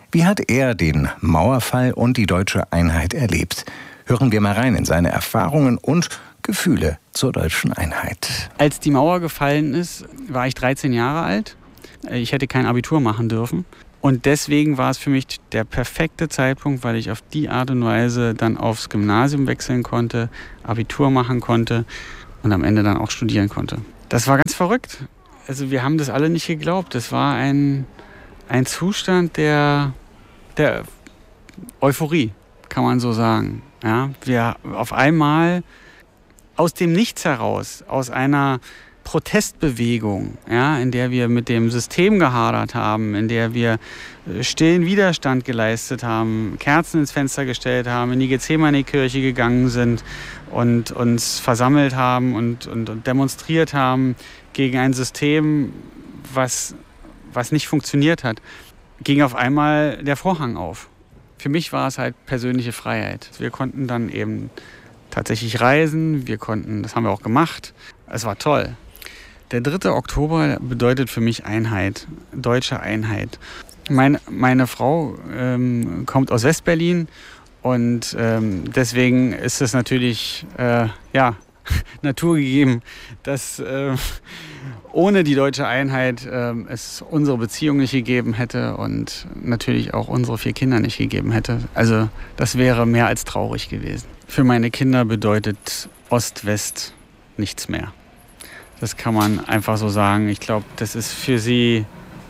Wie hat er den Mauerfall und die deutsche Einheit erlebt? Hören wir mal rein in seine Erfahrungen und Gefühle zur deutschen Einheit. Als die Mauer gefallen ist, war ich dreizehn Jahre alt. Ich hätte kein Abitur machen dürfen. Und deswegen war es für mich der perfekte Zeitpunkt, weil ich auf die Art und Weise dann aufs Gymnasium wechseln konnte, Abitur machen konnte und am Ende dann auch studieren konnte. Das war ganz verrückt. Also wir haben das alle nicht geglaubt. Das war ein, ein Zustand der, der Euphorie, kann man so sagen. Ja, wir auf einmal aus dem Nichts heraus, aus einer Protestbewegung, ja, in der wir mit dem System gehadert haben, in der wir stillen Widerstand geleistet haben, Kerzen ins Fenster gestellt haben, in die Gethsemane-Kirche gegangen sind und uns versammelt haben und, und, und demonstriert haben gegen ein System, was, was nicht funktioniert hat, ging auf einmal der Vorhang auf. Für mich war es halt persönliche Freiheit. Wir konnten dann eben tatsächlich reisen, wir konnten, das haben wir auch gemacht. Es war toll. Der dritte Oktober bedeutet für mich Einheit, deutsche Einheit. Meine, meine Frau ähm, kommt aus Westberlin und ähm, deswegen ist es natürlich äh, ja, naturgegeben, dass äh, ohne die deutsche Einheit äh, es unsere Beziehung nicht gegeben hätte und natürlich auch unsere vier Kinder nicht gegeben hätte. Also das wäre mehr als traurig gewesen. Für meine Kinder bedeutet Ost-West nichts mehr. Das kann man einfach so sagen. Ich glaube, das ist für sie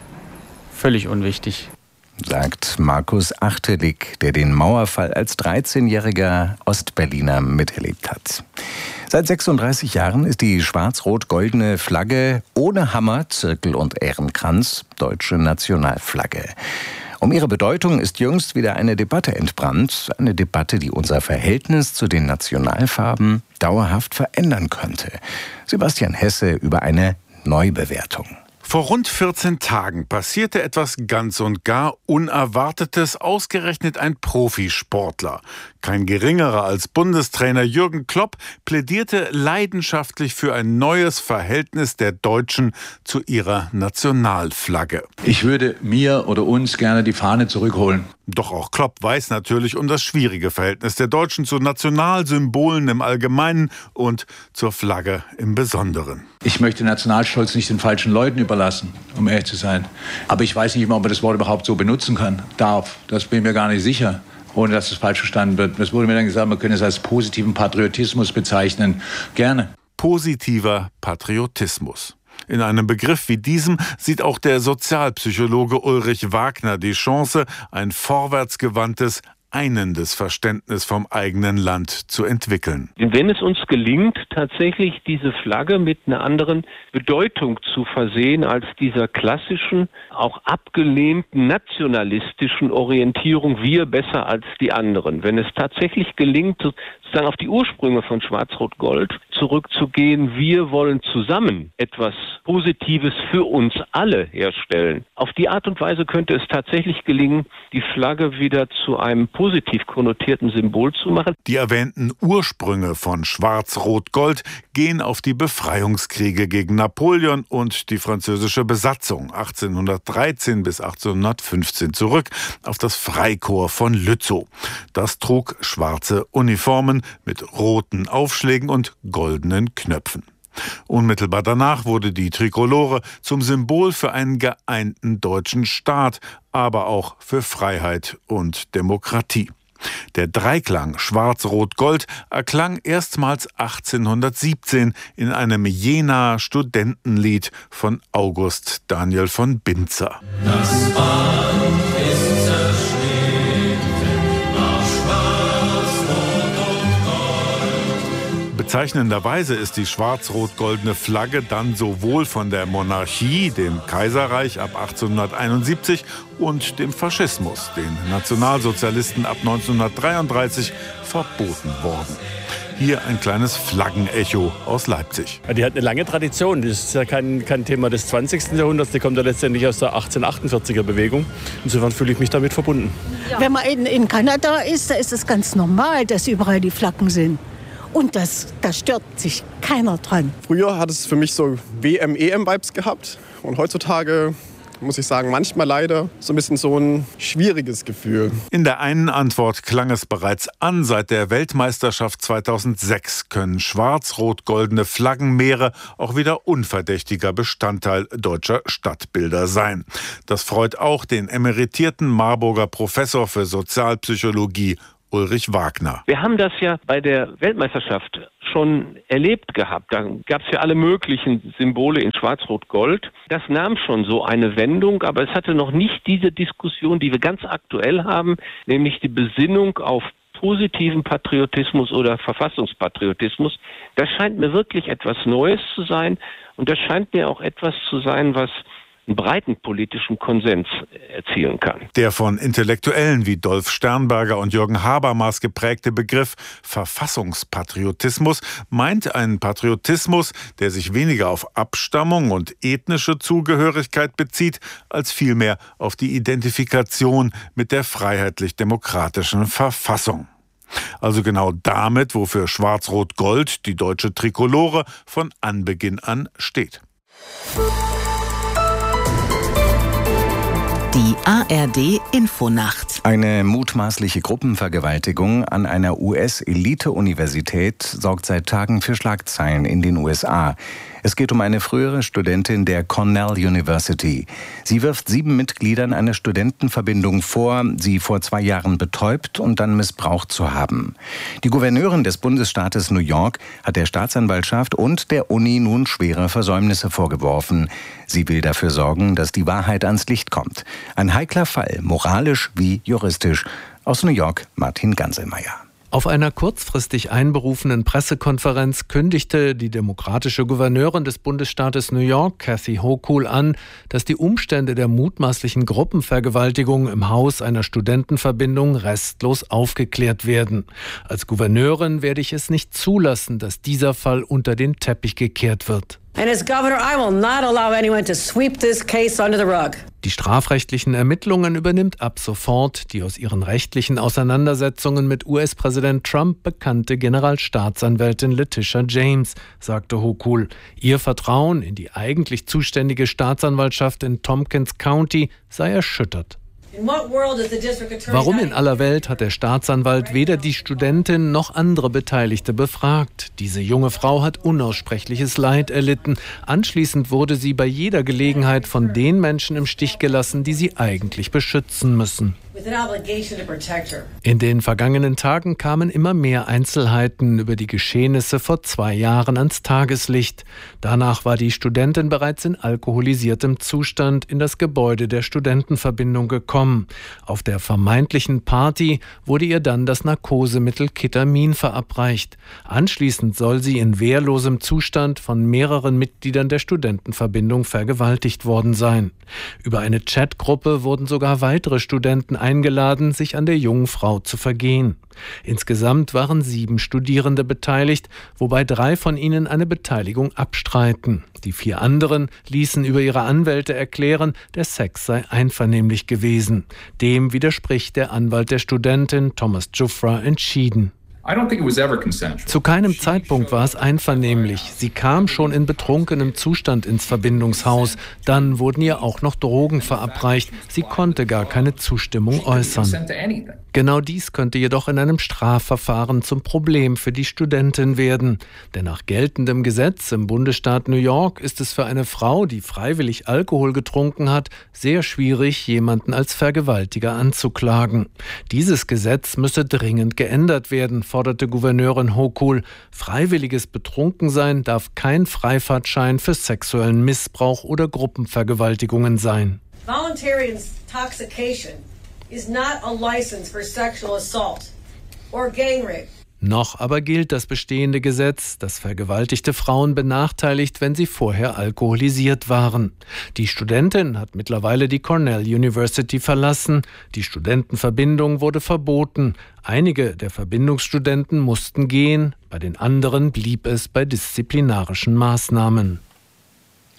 völlig unwichtig. Sagt Markus Achtelig, der den Mauerfall als dreizehnjähriger Ostberliner miterlebt hat. Seit sechsunddreißig Jahren ist die schwarz-rot-goldene Flagge ohne Hammer, Zirkel und Ehrenkranz deutsche Nationalflagge. Um ihre Bedeutung ist jüngst wieder eine Debatte entbrannt. Eine Debatte, die unser Verhältnis zu den Nationalfarben dauerhaft verändern könnte. Sebastian Hesse über eine Neubewertung. Vor rund vierzehn Tagen passierte etwas ganz und gar Unerwartetes, ausgerechnet ein Profisportler. Kein geringerer als Bundestrainer Jürgen Klopp plädierte leidenschaftlich für ein neues Verhältnis der Deutschen zu ihrer Nationalflagge. Ich würde mir oder uns gerne die Fahne zurückholen. Doch auch Klopp weiß natürlich um das schwierige Verhältnis der Deutschen zu Nationalsymbolen im Allgemeinen und zur Flagge im Besonderen. Ich möchte Nationalstolz nicht den falschen Leuten überlassen, um ehrlich zu sein. Aber ich weiß nicht immer, ob man das Wort überhaupt so benutzen kann, darf. Das bin ich mir gar nicht sicher, ohne dass es falsch verstanden wird. Es wurde mir dann gesagt, man könne es als positiven Patriotismus bezeichnen. Gerne. Positiver Patriotismus. In einem Begriff wie diesem sieht auch der Sozialpsychologe Ulrich Wagner die Chance, ein vorwärtsgewandtes, einendes Verständnis vom eigenen Land zu entwickeln. Wenn es uns gelingt, tatsächlich diese Flagge mit einer anderen Bedeutung zu versehen als dieser klassischen, auch abgelehnten nationalistischen Orientierung, wir besser als die anderen. Wenn es tatsächlich gelingt, sozusagen auf die Ursprünge von Schwarz-Rot-Gold zurückzugehen, wir wollen zusammen etwas Positives für uns alle herstellen. Auf die Art und Weise könnte es tatsächlich gelingen, die Flagge wieder zu einem positiv konnotierten Symbol zu machen. Die erwähnten Ursprünge von Schwarz-Rot-Gold gehen auf die Befreiungskriege gegen Napoleon und die französische Besatzung achtzehnhundertdreizehn bis achtzehnhundertfünfzehn zurück, auf das Freikorps von Lützow. Das trug schwarze Uniformen mit roten Aufschlägen und goldenen Knöpfen. Unmittelbar danach wurde die Trikolore zum Symbol für einen geeinten deutschen Staat, aber auch für Freiheit und Demokratie. Der Dreiklang Schwarz-Rot-Gold erklang erstmals achtzehnhundertsiebzehn in einem Jenaer Studentenlied von August Daniel von Binzer. Das Band ist zerschnitten nach Schwarz, Rot und Gold. Bezeichnenderweise ist die schwarz-rot-goldene Flagge dann sowohl von der Monarchie, dem Kaiserreich ab achtzehnhunderteinundsiebzig und dem Faschismus, den Nationalsozialisten ab neunzehnhundertdreiunddreißig, verboten worden. Hier ein kleines Flaggenecho aus Leipzig. Ja, die hat eine lange Tradition. Das ist ja kein, kein Thema des zwanzigsten Jahrhunderts. Die kommt ja letztendlich aus der achtzehnhundertachtundvierziger Bewegung. Insofern fühle ich mich damit verbunden. Wenn man in, in Kanada ist, da ist es ganz normal, dass überall die Flaggen sind. Und das, da stört sich keiner dran. Früher hat es für mich so W M-E M-Vibes gehabt. Und heutzutage muss ich sagen, manchmal leider so ein bisschen so ein schwieriges Gefühl. In der einen Antwort klang es bereits an, seit der Weltmeisterschaft zweitausendsechs können schwarz-rot-goldene Flaggenmeere auch wieder unverdächtiger Bestandteil deutscher Stadtbilder sein. Das freut auch den emeritierten Marburger Professor für Sozialpsychologie Ulrich Wagner. Wir haben das ja bei der Weltmeisterschaft schon erlebt gehabt. Da gab es ja alle möglichen Symbole in Schwarz-Rot-Gold. Das nahm schon so eine Wendung, aber es hatte noch nicht diese Diskussion, die wir ganz aktuell haben, nämlich die Besinnung auf positiven Patriotismus oder Verfassungspatriotismus. Das scheint mir wirklich etwas Neues zu sein und das scheint mir auch etwas zu sein, was einen breiten politischen Konsens erzielen kann. Der von Intellektuellen wie Dolf Sternberger und Jürgen Habermas geprägte Begriff Verfassungspatriotismus meint einen Patriotismus, der sich weniger auf Abstammung und ethnische Zugehörigkeit bezieht, als vielmehr auf die Identifikation mit der freiheitlich-demokratischen Verfassung. Also genau damit, wofür Schwarz-Rot-Gold, die deutsche Trikolore, von Anbeginn an steht. Die A R D-Infonacht. Eine mutmaßliche Gruppenvergewaltigung an einer U S-Elite-Universität sorgt seit Tagen für Schlagzeilen in den U S A. Es geht um eine frühere Studentin der Cornell University. Sie wirft sieben Mitgliedern einer Studentenverbindung vor, sie vor zwei Jahren betäubt und dann missbraucht zu haben. Die Gouverneurin des Bundesstaates New York hat der Staatsanwaltschaft und der Uni nun schwere Versäumnisse vorgeworfen. Sie will dafür sorgen, dass die Wahrheit ans Licht kommt. Ein heikler Fall, moralisch wie juristisch. Aus New York, Martin Ganselmeier. Auf einer kurzfristig einberufenen Pressekonferenz kündigte die demokratische Gouverneurin des Bundesstaates New York, Kathy Hochul, an, dass die Umstände der mutmaßlichen Gruppenvergewaltigung im Haus einer Studentenverbindung restlos aufgeklärt werden. Als Gouverneurin werde ich es nicht zulassen, dass dieser Fall unter den Teppich gekehrt wird. And as governor, I will not allow anyone to sweep this case under the rug. Die strafrechtlichen Ermittlungen übernimmt ab sofort die aus ihren rechtlichen Auseinandersetzungen mit U S-Präsident Trump bekannte Generalstaatsanwältin Letitia James, sagte Hochul. Ihr Vertrauen in die eigentlich zuständige Staatsanwaltschaft in Tompkins County sei erschüttert. Warum in aller Welt hat der Staatsanwalt weder die Studentin noch andere Beteiligte befragt? Diese junge Frau hat unaussprechliches Leid erlitten. Anschließend wurde sie bei jeder Gelegenheit von den Menschen im Stich gelassen, die sie eigentlich beschützen müssen. In den vergangenen Tagen kamen immer mehr Einzelheiten über die Geschehnisse vor zwei Jahren ans Tageslicht. Danach war die Studentin bereits in alkoholisiertem Zustand in das Gebäude der Studentenverbindung gekommen. Auf der vermeintlichen Party wurde ihr dann das Narkosemittel Ketamin verabreicht. Anschließend soll sie in wehrlosem Zustand von mehreren Mitgliedern der Studentenverbindung vergewaltigt worden sein. Über eine Chatgruppe wurden sogar weitere Studenten eingeladen, sich an der jungen Frau zu vergehen. Insgesamt waren sieben Studierende beteiligt, wobei drei von ihnen eine Beteiligung abstreiten. Die vier anderen ließen über ihre Anwälte erklären, der Sex sei einvernehmlich gewesen. Dem widerspricht der Anwalt der Studentin, Thomas Giuffra, entschieden. Zu keinem Zeitpunkt war es einvernehmlich. Sie kam schon in betrunkenem Zustand ins Verbindungshaus. Dann wurden ihr auch noch Drogen verabreicht. Sie konnte gar keine Zustimmung äußern. Genau dies könnte jedoch in einem Strafverfahren zum Problem für die Studentin werden. Denn nach geltendem Gesetz im Bundesstaat New York ist es für eine Frau, die freiwillig Alkohol getrunken hat, sehr schwierig, jemanden als Vergewaltiger anzuklagen. Dieses Gesetz müsse dringend geändert werden, forderte Gouverneurin Hochul. Freiwilliges Betrunkensein darf kein Freifahrtschein für sexuellen Missbrauch oder Gruppenvergewaltigungen sein. Voluntary intoxication is not a license for sexual assault or gang rape. Noch aber gilt das bestehende Gesetz, das vergewaltigte Frauen benachteiligt, wenn sie vorher alkoholisiert waren. Die Studentin hat mittlerweile die Cornell University verlassen. Die Studentenverbindung wurde verboten. Einige der Verbindungsstudenten mussten gehen, bei den anderen blieb es bei disziplinarischen Maßnahmen.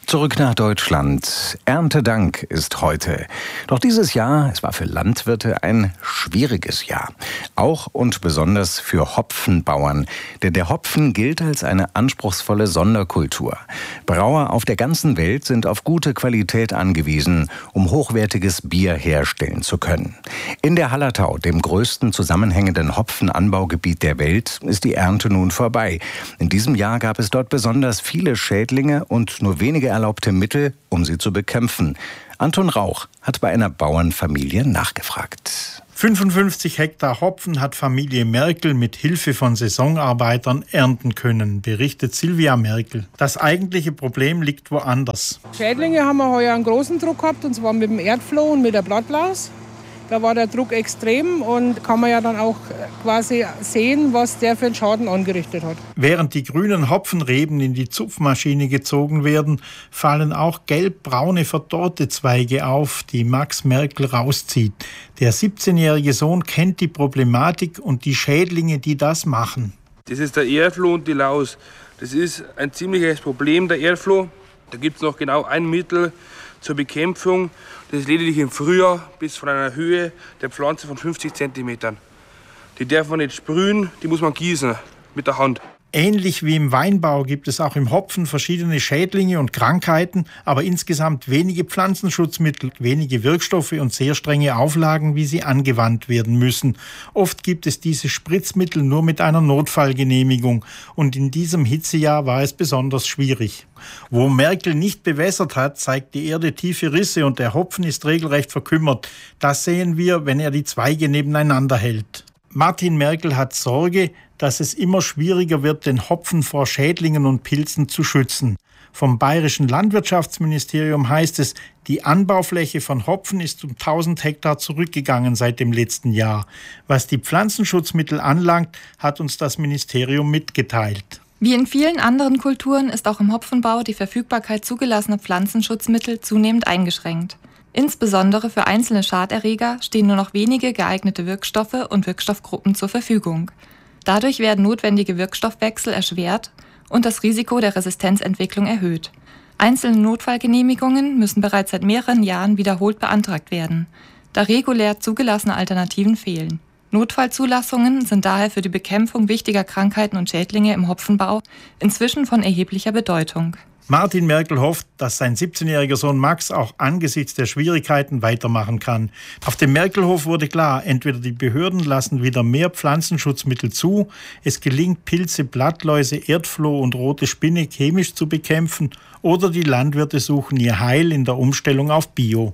Zurück nach Deutschland. Erntedank ist heute. Doch dieses Jahr, es war für Landwirte ein schwieriges Jahr. Auch und besonders für Hopfenbauern. Denn der Hopfen gilt als eine anspruchsvolle Sonderkultur. Brauer auf der ganzen Welt sind auf gute Qualität angewiesen, um hochwertiges Bier herstellen zu können. In der Hallertau, dem größten zusammenhängenden Hopfenanbaugebiet der Welt, ist die Ernte nun vorbei. In diesem Jahr gab es dort besonders viele Schädlinge und nur wenige erlaubte Mittel, um sie zu bekämpfen. Anton Rauch hat bei einer Bauernfamilie nachgefragt. fünfundfünfzig Hektar Hopfen hat Familie Merkel mit Hilfe von Saisonarbeitern ernten können, berichtet Silvia Merkel. Das eigentliche Problem liegt woanders. Schädlinge haben wir heuer einen großen Druck gehabt, und zwar mit dem Erdfloh und mit der Blattlaus. Da war der Druck extrem und kann man ja dann auch quasi sehen, was der für einen Schaden angerichtet hat. Während die grünen Hopfenreben in die Zupfmaschine gezogen werden, fallen auch gelb-braune verdorrte Zweige auf, die Max Merkel rauszieht. Der siebzehnjährige Sohn kennt die Problematik und die Schädlinge, die das machen. Das ist der Erdfloh und die Laus. Das ist ein ziemliches Problem, der Erdfloh. Da gibt es noch genau ein Mittel zur Bekämpfung. Das ist lediglich im Frühjahr bis von einer Höhe der Pflanze von fünfzig Zentimetern. Die darf man nicht sprühen, die muss man gießen mit der Hand. Ähnlich wie im Weinbau gibt es auch im Hopfen verschiedene Schädlinge und Krankheiten, aber insgesamt wenige Pflanzenschutzmittel, wenige Wirkstoffe und sehr strenge Auflagen, wie sie angewandt werden müssen. Oft gibt es diese Spritzmittel nur mit einer Notfallgenehmigung und in diesem Hitzejahr war es besonders schwierig. Wo Merkel nicht bewässert hat, zeigt die Erde tiefe Risse und der Hopfen ist regelrecht verkümmert. Das sehen wir, wenn er die Zweige nebeneinander hält. Martin Merkel hat Sorge, dass es immer schwieriger wird, den Hopfen vor Schädlingen und Pilzen zu schützen. Vom Bayerischen Landwirtschaftsministerium heißt es, die Anbaufläche von Hopfen ist um tausend Hektar zurückgegangen seit dem letzten Jahr. Was die Pflanzenschutzmittel anlangt, hat uns das Ministerium mitgeteilt. Wie in vielen anderen Kulturen ist auch im Hopfenbau die Verfügbarkeit zugelassener Pflanzenschutzmittel zunehmend eingeschränkt. Insbesondere für einzelne Schaderreger stehen nur noch wenige geeignete Wirkstoffe und Wirkstoffgruppen zur Verfügung. Dadurch werden notwendige Wirkstoffwechsel erschwert und das Risiko der Resistenzentwicklung erhöht. Einzelne Notfallgenehmigungen müssen bereits seit mehreren Jahren wiederholt beantragt werden, da regulär zugelassene Alternativen fehlen. Notfallzulassungen sind daher für die Bekämpfung wichtiger Krankheiten und Schädlinge im Hopfenbau inzwischen von erheblicher Bedeutung. Martin Merkel hofft, dass sein siebzehnjähriger Sohn Max auch angesichts der Schwierigkeiten weitermachen kann. Auf dem Merkelhof wurde klar, entweder die Behörden lassen wieder mehr Pflanzenschutzmittel zu, es gelingt Pilze, Blattläuse, Erdfloh und rote Spinne chemisch zu bekämpfen, oder die Landwirte suchen ihr Heil in der Umstellung auf Bio.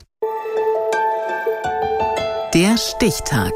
Der Stichtag.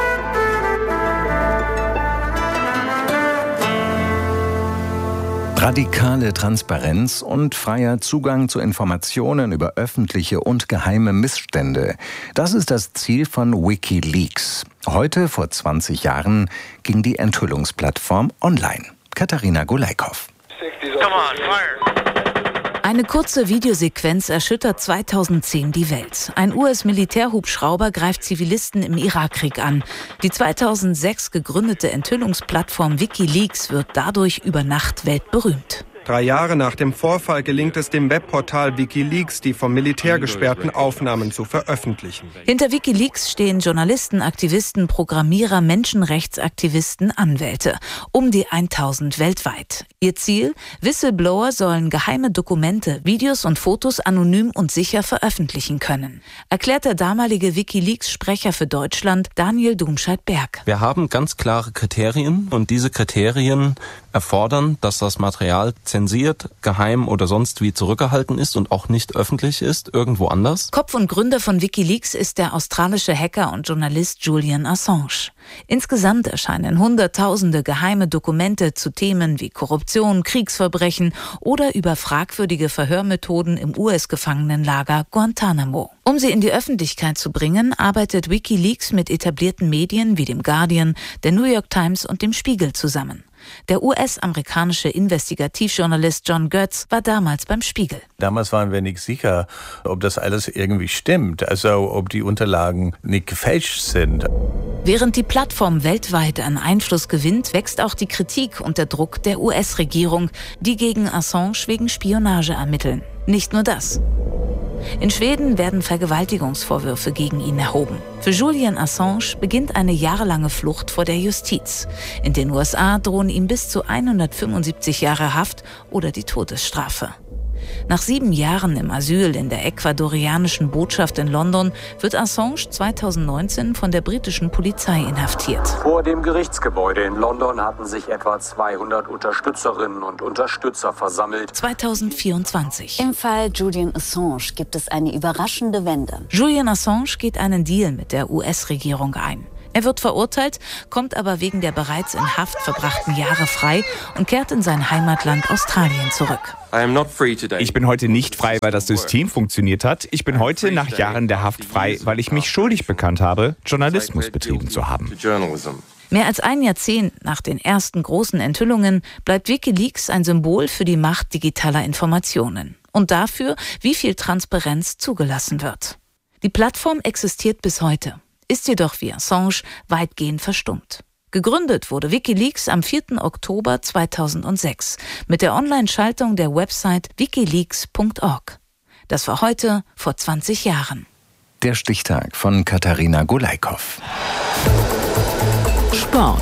Radikale Transparenz und freier Zugang zu Informationen über öffentliche und geheime Missstände. Das ist das Ziel von WikiLeaks. Heute, vor zwanzig Jahren, ging die Enthüllungsplattform online. Katharina Goleikow. Come on, fire. Eine kurze Videosequenz erschüttert zweitausendzehn die Welt. Ein U S-Militärhubschrauber greift Zivilisten im Irakkrieg an. Die zweitausendsechs gegründete Enthüllungsplattform WikiLeaks wird dadurch über Nacht weltberühmt. Drei Jahre nach dem Vorfall gelingt es dem Webportal WikiLeaks, die vom Militär gesperrten Aufnahmen zu veröffentlichen. Hinter WikiLeaks stehen Journalisten, Aktivisten, Programmierer, Menschenrechtsaktivisten, Anwälte. Um die tausend weltweit. Ihr Ziel? Whistleblower sollen geheime Dokumente, Videos und Fotos anonym und sicher veröffentlichen können. Erklärt der damalige WikiLeaks-Sprecher für Deutschland, Daniel Domscheit-Berg. Wir haben ganz klare Kriterien und diese Kriterien erfordern, dass das Material zensiert, geheim oder sonst wie zurückgehalten ist und auch nicht öffentlich ist, irgendwo anders. Kopf und Gründer von WikiLeaks ist der australische Hacker und Journalist Julian Assange. Insgesamt erscheinen Hunderttausende geheime Dokumente zu Themen wie Korruption, Kriegsverbrechen oder über fragwürdige Verhörmethoden im U S-Gefangenenlager Guantanamo. Um sie in die Öffentlichkeit zu bringen, arbeitet WikiLeaks mit etablierten Medien wie dem Guardian, der New York Times und dem Spiegel zusammen. Der U S-amerikanische Investigativjournalist John Götz war damals beim Spiegel. Damals waren wir nicht sicher, ob das alles irgendwie stimmt, also ob die Unterlagen nicht gefälscht sind. Während die Plattform weltweit an Einfluss gewinnt, wächst auch die Kritik und der Druck der U S-Regierung, die gegen Assange wegen Spionage ermitteln. Nicht nur das. In Schweden werden Vergewaltigungsvorwürfe gegen ihn erhoben. Für Julian Assange beginnt eine jahrelange Flucht vor der Justiz. In den U S A drohen ihm bis zu hundertfünfundsiebzig Jahre Haft oder die Todesstrafe. Nach sieben Jahren im Asyl in der ecuadorianischen Botschaft in London wird Assange zweitausendneunzehn von der britischen Polizei inhaftiert. Vor dem Gerichtsgebäude in London hatten sich etwa zweihundert Unterstützerinnen und Unterstützer versammelt. zweitausendvierundzwanzig. Im Fall Julian Assange gibt es eine überraschende Wende. Julian Assange geht einen Deal mit der U S-Regierung ein. Er wird verurteilt, kommt aber wegen der bereits in Haft verbrachten Jahre frei und kehrt in sein Heimatland Australien zurück. Ich bin heute nicht frei, weil das System funktioniert hat. Ich bin heute nach Jahren der Haft frei, weil ich mich schuldig bekannt habe, Journalismus betrieben zu haben. Mehr als ein Jahrzehnt nach den ersten großen Enthüllungen bleibt WikiLeaks ein Symbol für die Macht digitaler Informationen und dafür, wie viel Transparenz zugelassen wird. Die Plattform existiert bis heute, ist jedoch wie Assange weitgehend verstummt. Gegründet wurde WikiLeaks am vierten Oktober zweitausendsechs mit der Online-Schaltung der Website wikileaks punkt org. Das war heute vor zwanzig Jahren. Der Stichtag von Katharina Golaikow. Sport.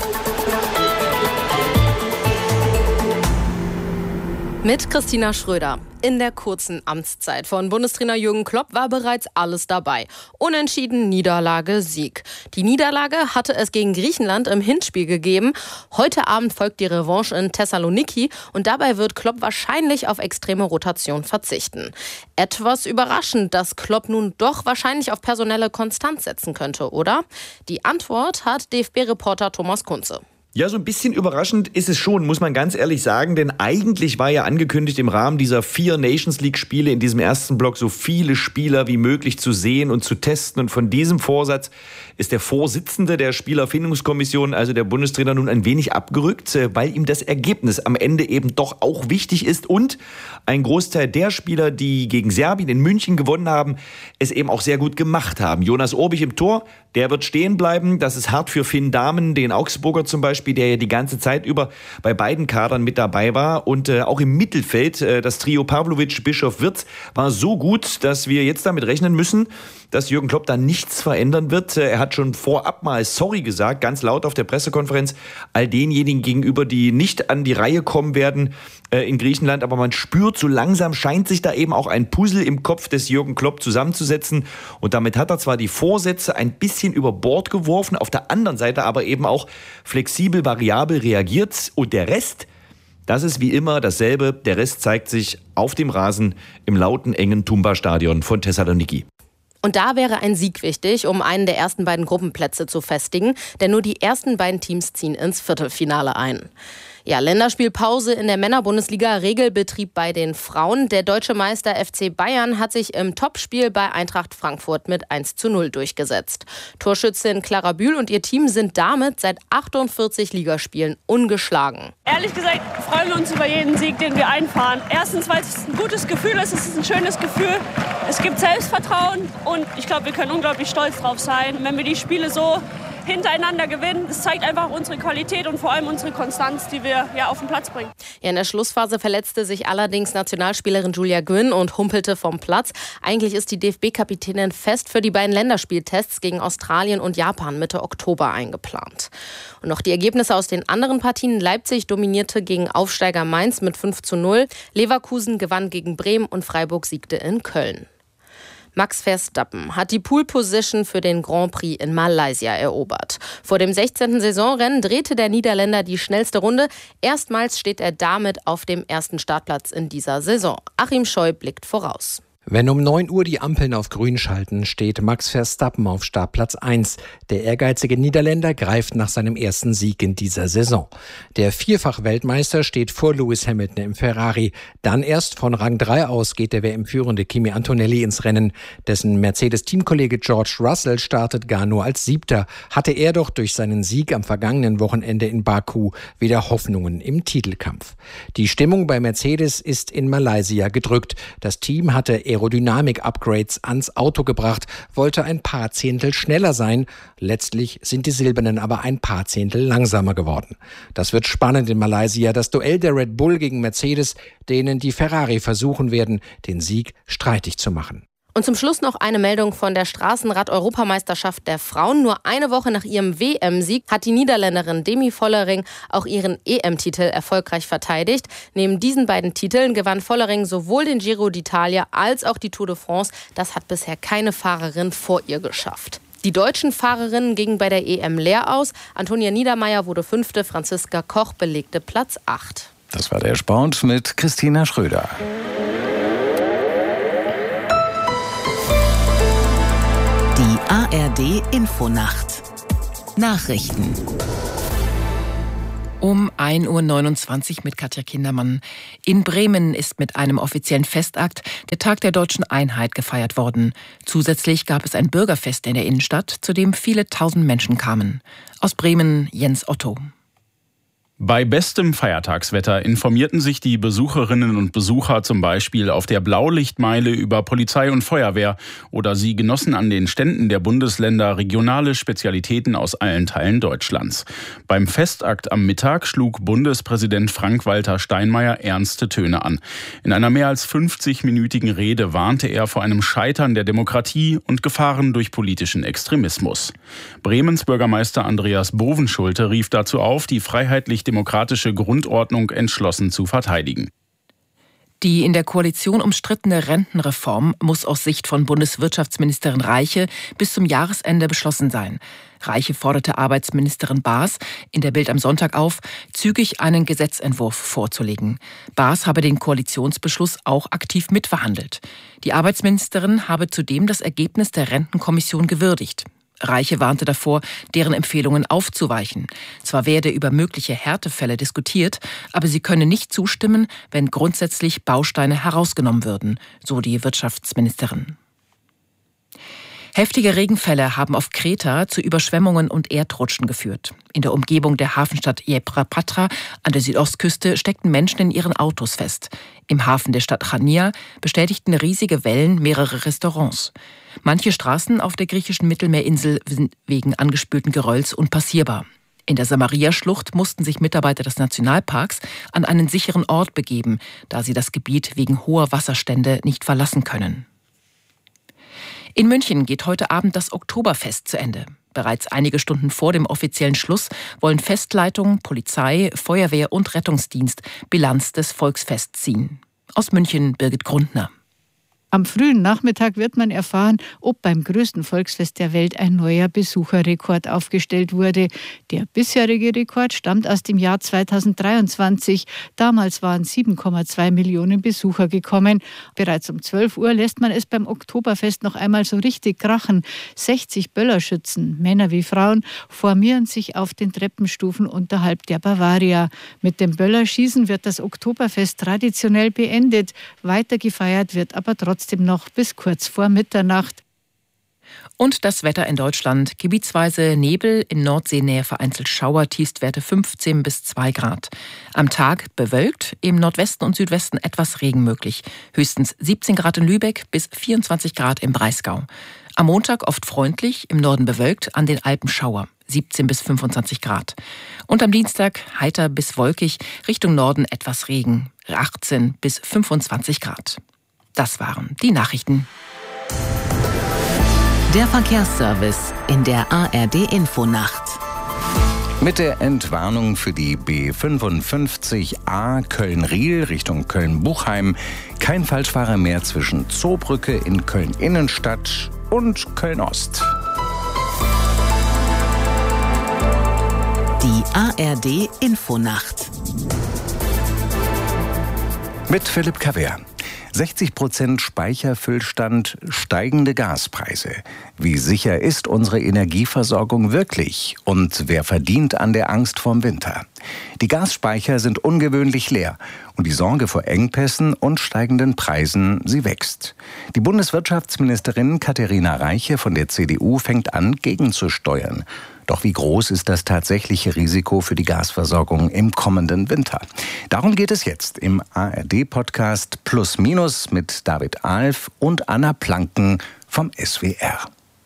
Mit Christina Schröder. In der kurzen Amtszeit von Bundestrainer Jürgen Klopp war bereits alles dabei. Unentschieden, Niederlage, Sieg. Die Niederlage hatte es gegen Griechenland im Hinspiel gegeben. Heute Abend folgt die Revanche in Thessaloniki und dabei wird Klopp wahrscheinlich auf extreme Rotation verzichten. Etwas überraschend, dass Klopp nun doch wahrscheinlich auf personelle Konstanz setzen könnte, oder? Die Antwort hat D F B-Reporter Thomas Kunze. Ja, so ein bisschen überraschend ist es schon, muss man ganz ehrlich sagen, denn eigentlich war ja angekündigt, im Rahmen dieser vier Nations-League-Spiele in diesem ersten Block so viele Spieler wie möglich zu sehen und zu testen. Und von diesem Vorsatz ist der Vorsitzende der Spielerfindungskommission, also der Bundestrainer, nun ein wenig abgerückt, weil ihm das Ergebnis am Ende eben doch auch wichtig ist und ein Großteil der Spieler, die gegen Serbien in München gewonnen haben, es eben auch sehr gut gemacht haben. Jonas Orbich im Tor, der wird stehen bleiben. Das ist hart für Finn Dahmen, den Augsburger zum Beispiel, der ja die ganze Zeit über bei beiden Kadern mit dabei war. Und äh, auch im Mittelfeld, äh, das Trio Pavlovic, Bischof, Wirtz war so gut, dass wir jetzt damit rechnen müssen, dass Jürgen Klopp da nichts verändern wird. Er hat schon vorab mal sorry gesagt, ganz laut auf der Pressekonferenz, all denjenigen gegenüber, die nicht an die Reihe kommen werden äh, in Griechenland. Aber man spürt, so langsam scheint sich da eben auch ein Puzzle im Kopf des Jürgen Klopp zusammenzusetzen. Und damit hat er zwar die Vorsätze ein bisschen über Bord geworfen, auf der anderen Seite aber eben auch flexibel, variabel reagiert. Und der Rest, das ist wie immer dasselbe. Der Rest zeigt sich auf dem Rasen im lauten, engen Tumba-Stadion von Thessaloniki. Und da wäre ein Sieg wichtig, um einen der ersten beiden Gruppenplätze zu festigen, denn nur die ersten beiden Teams ziehen ins Viertelfinale ein. Ja, Länderspielpause in der Männerbundesliga, Regelbetrieb bei den Frauen. Der deutsche Meister F C Bayern hat sich im Topspiel bei Eintracht Frankfurt mit eins zu null durchgesetzt. Torschützin Clara Bühl und ihr Team sind damit seit achtundvierzig Ligaspielen ungeschlagen. Ehrlich gesagt freuen wir uns über jeden Sieg, den wir einfahren. Erstens, weil es ein gutes Gefühl ist, es ist ein schönes Gefühl. Es gibt Selbstvertrauen und ich glaube, wir können unglaublich stolz drauf sein, wenn wir die Spiele so hintereinander gewinnen. Das zeigt einfach unsere Qualität und vor allem unsere Konstanz, die wir ja auf den Platz bringen. Ja, in der Schlussphase verletzte sich allerdings Nationalspielerin Julia Gwynn und humpelte vom Platz. Eigentlich ist die D F B-Kapitänin fest für die beiden Länderspieltests gegen Australien und Japan Mitte Oktober eingeplant. Und noch die Ergebnisse aus den anderen Partien. Leipzig dominierte gegen Aufsteiger Mainz mit fünf zu null. Leverkusen gewann gegen Bremen und Freiburg siegte in Köln. Max Verstappen hat die Pole-Position für den Grand Prix in Malaysia erobert. Vor dem sechzehnten Saisonrennen drehte der Niederländer die schnellste Runde. Erstmals steht er damit auf dem ersten Startplatz in dieser Saison. Achim Scheu blickt voraus. Wenn um neun Uhr die Ampeln auf grün schalten, steht Max Verstappen auf Startplatz eins. Der ehrgeizige Niederländer greift nach seinem ersten Sieg in dieser Saison. Der Vierfach-Weltmeister steht vor Lewis Hamilton im Ferrari. Dann erst von Rang drei aus geht der W M-Führende Kimi Antonelli ins Rennen. Dessen Mercedes-Teamkollege George Russell startet gar nur als Siebter. Hatte er doch durch seinen Sieg am vergangenen Wochenende in Baku wieder Hoffnungen im Titelkampf. Die Stimmung bei Mercedes ist in Malaysia gedrückt. Das Team hatte Aerodynamik-Upgrades ans Auto gebracht, wollte ein paar Zehntel schneller sein. Letztlich sind die Silbernen aber ein paar Zehntel langsamer geworden. Das wird spannend in Malaysia. Das Duell der Red Bull gegen Mercedes, denen die Ferrari versuchen werden, den Sieg streitig zu machen. Und zum Schluss noch eine Meldung von der Straßenrad-Europameisterschaft der Frauen. Nur eine Woche nach ihrem W M-Sieg hat die Niederländerin Demi Vollering auch ihren E M-Titel erfolgreich verteidigt. Neben diesen beiden Titeln gewann Vollering sowohl den Giro d'Italia als auch die Tour de France. Das hat bisher keine Fahrerin vor ihr geschafft. Die deutschen Fahrerinnen gingen bei der E M leer aus. Antonia Niedermeier wurde Fünfte, Franziska Koch belegte Platz acht. Das war der Sport mit Christina Schröder. Die A R D Infonacht. Nachrichten. Um ein Uhr neunundzwanzig mit Katja Kindermann. In Bremen ist mit einem offiziellen Festakt der Tag der deutschen Einheit gefeiert worden. Zusätzlich gab es ein Bürgerfest in der Innenstadt, zu dem viele tausend Menschen kamen. Aus Bremen Jens Otto. Bei bestem Feiertagswetter informierten sich die Besucherinnen und Besucher zum Beispiel auf der Blaulichtmeile über Polizei und Feuerwehr oder sie genossen an den Ständen der Bundesländer regionale Spezialitäten aus allen Teilen Deutschlands. Beim Festakt am Mittag schlug Bundespräsident Frank-Walter Steinmeier ernste Töne an. In einer mehr als fünfzig-minütigen Rede warnte er vor einem Scheitern der Demokratie und Gefahren durch politischen Extremismus. Bremens Bürgermeister Andreas Bovenschulte rief dazu auf, die freiheitlich demokratische Grundordnung entschlossen zu verteidigen. Die in der Koalition umstrittene Rentenreform muss aus Sicht von Bundeswirtschaftsministerin Reiche bis zum Jahresende beschlossen sein. Reiche forderte Arbeitsministerin Baas in der Bild am Sonntag auf, zügig einen Gesetzentwurf vorzulegen. Baas habe den Koalitionsbeschluss auch aktiv mitverhandelt. Die Arbeitsministerin habe zudem das Ergebnis der Rentenkommission gewürdigt. Reiche warnte davor, deren Empfehlungen aufzuweichen. Zwar werde über mögliche Härtefälle diskutiert, aber sie könne nicht zustimmen, wenn grundsätzlich Bausteine herausgenommen würden, so die Wirtschaftsministerin. Heftige Regenfälle haben auf Kreta zu Überschwemmungen und Erdrutschen geführt. In der Umgebung der Hafenstadt Yepra-Patra an der Südostküste steckten Menschen in ihren Autos fest. Im Hafen der Stadt Chania bestätigten riesige Wellen mehrere Restaurants. Manche Straßen auf der griechischen Mittelmeerinsel sind wegen angespülten Gerölls unpassierbar. In der Samaria-Schlucht mussten sich Mitarbeiter des Nationalparks an einen sicheren Ort begeben, da sie das Gebiet wegen hoher Wasserstände nicht verlassen können. In München geht heute Abend das Oktoberfest zu Ende. Bereits einige Stunden vor dem offiziellen Schluss wollen Festleitung, Polizei, Feuerwehr und Rettungsdienst Bilanz des Volksfests ziehen. Aus München Birgit Grundner. Am frühen Nachmittag wird man erfahren, ob beim größten Volksfest der Welt ein neuer Besucherrekord aufgestellt wurde. Der bisherige Rekord stammt aus dem Jahr zweitausenddreiundzwanzig. Damals waren sieben Komma zwei Millionen Besucher gekommen. Bereits um zwölf Uhr lässt man es beim Oktoberfest noch einmal so richtig krachen. sechzig Böllerschützen, Männer wie Frauen, formieren sich auf den Treppenstufen unterhalb der Bavaria. Mit dem Böllerschießen wird das Oktoberfest traditionell beendet. Weiter gefeiert wird aber trotzdem Trotzdem noch bis kurz vor Mitternacht. Und das Wetter in Deutschland. Gebietsweise Nebel, in Nordseenähe vereinzelt Schauer, Tiefstwerte fünfzehn bis zwei Grad. Am Tag bewölkt, im Nordwesten und Südwesten etwas Regen möglich. Höchstens siebzehn Grad in Lübeck bis vierundzwanzig Grad im Breisgau. Am Montag oft freundlich, im Norden bewölkt, an den Alpen Schauer. siebzehn bis fünfundzwanzig Grad. Und am Dienstag heiter bis wolkig, Richtung Norden etwas Regen. achtzehn bis fünfundzwanzig Grad. Das waren die Nachrichten. Der Verkehrsservice in der A R D Infonacht. Mit der Entwarnung für die B fünfundfünfzig A Köln-Riel Richtung Köln-Buchheim kein Falschfahrer mehr zwischen Zoobrücke in Köln-Innenstadt und Köln-Ost. Die A R D Infonacht. Mit Philipp Kaver. sechzig Prozent Speicherfüllstand, steigende Gaspreise. Wie sicher ist unsere Energieversorgung wirklich? Und wer verdient an der Angst vorm Winter? Die Gasspeicher sind ungewöhnlich leer und die Sorge vor Engpässen und steigenden Preisen, sie wächst. Die Bundeswirtschaftsministerin Katharina Reiche von der C D U fängt an, gegenzusteuern. Doch wie groß ist das tatsächliche Risiko für die Gasversorgung im kommenden Winter? Darum geht es jetzt im A R D-Podcast Plus Minus mit David Alf und Anna Planken vom S W R.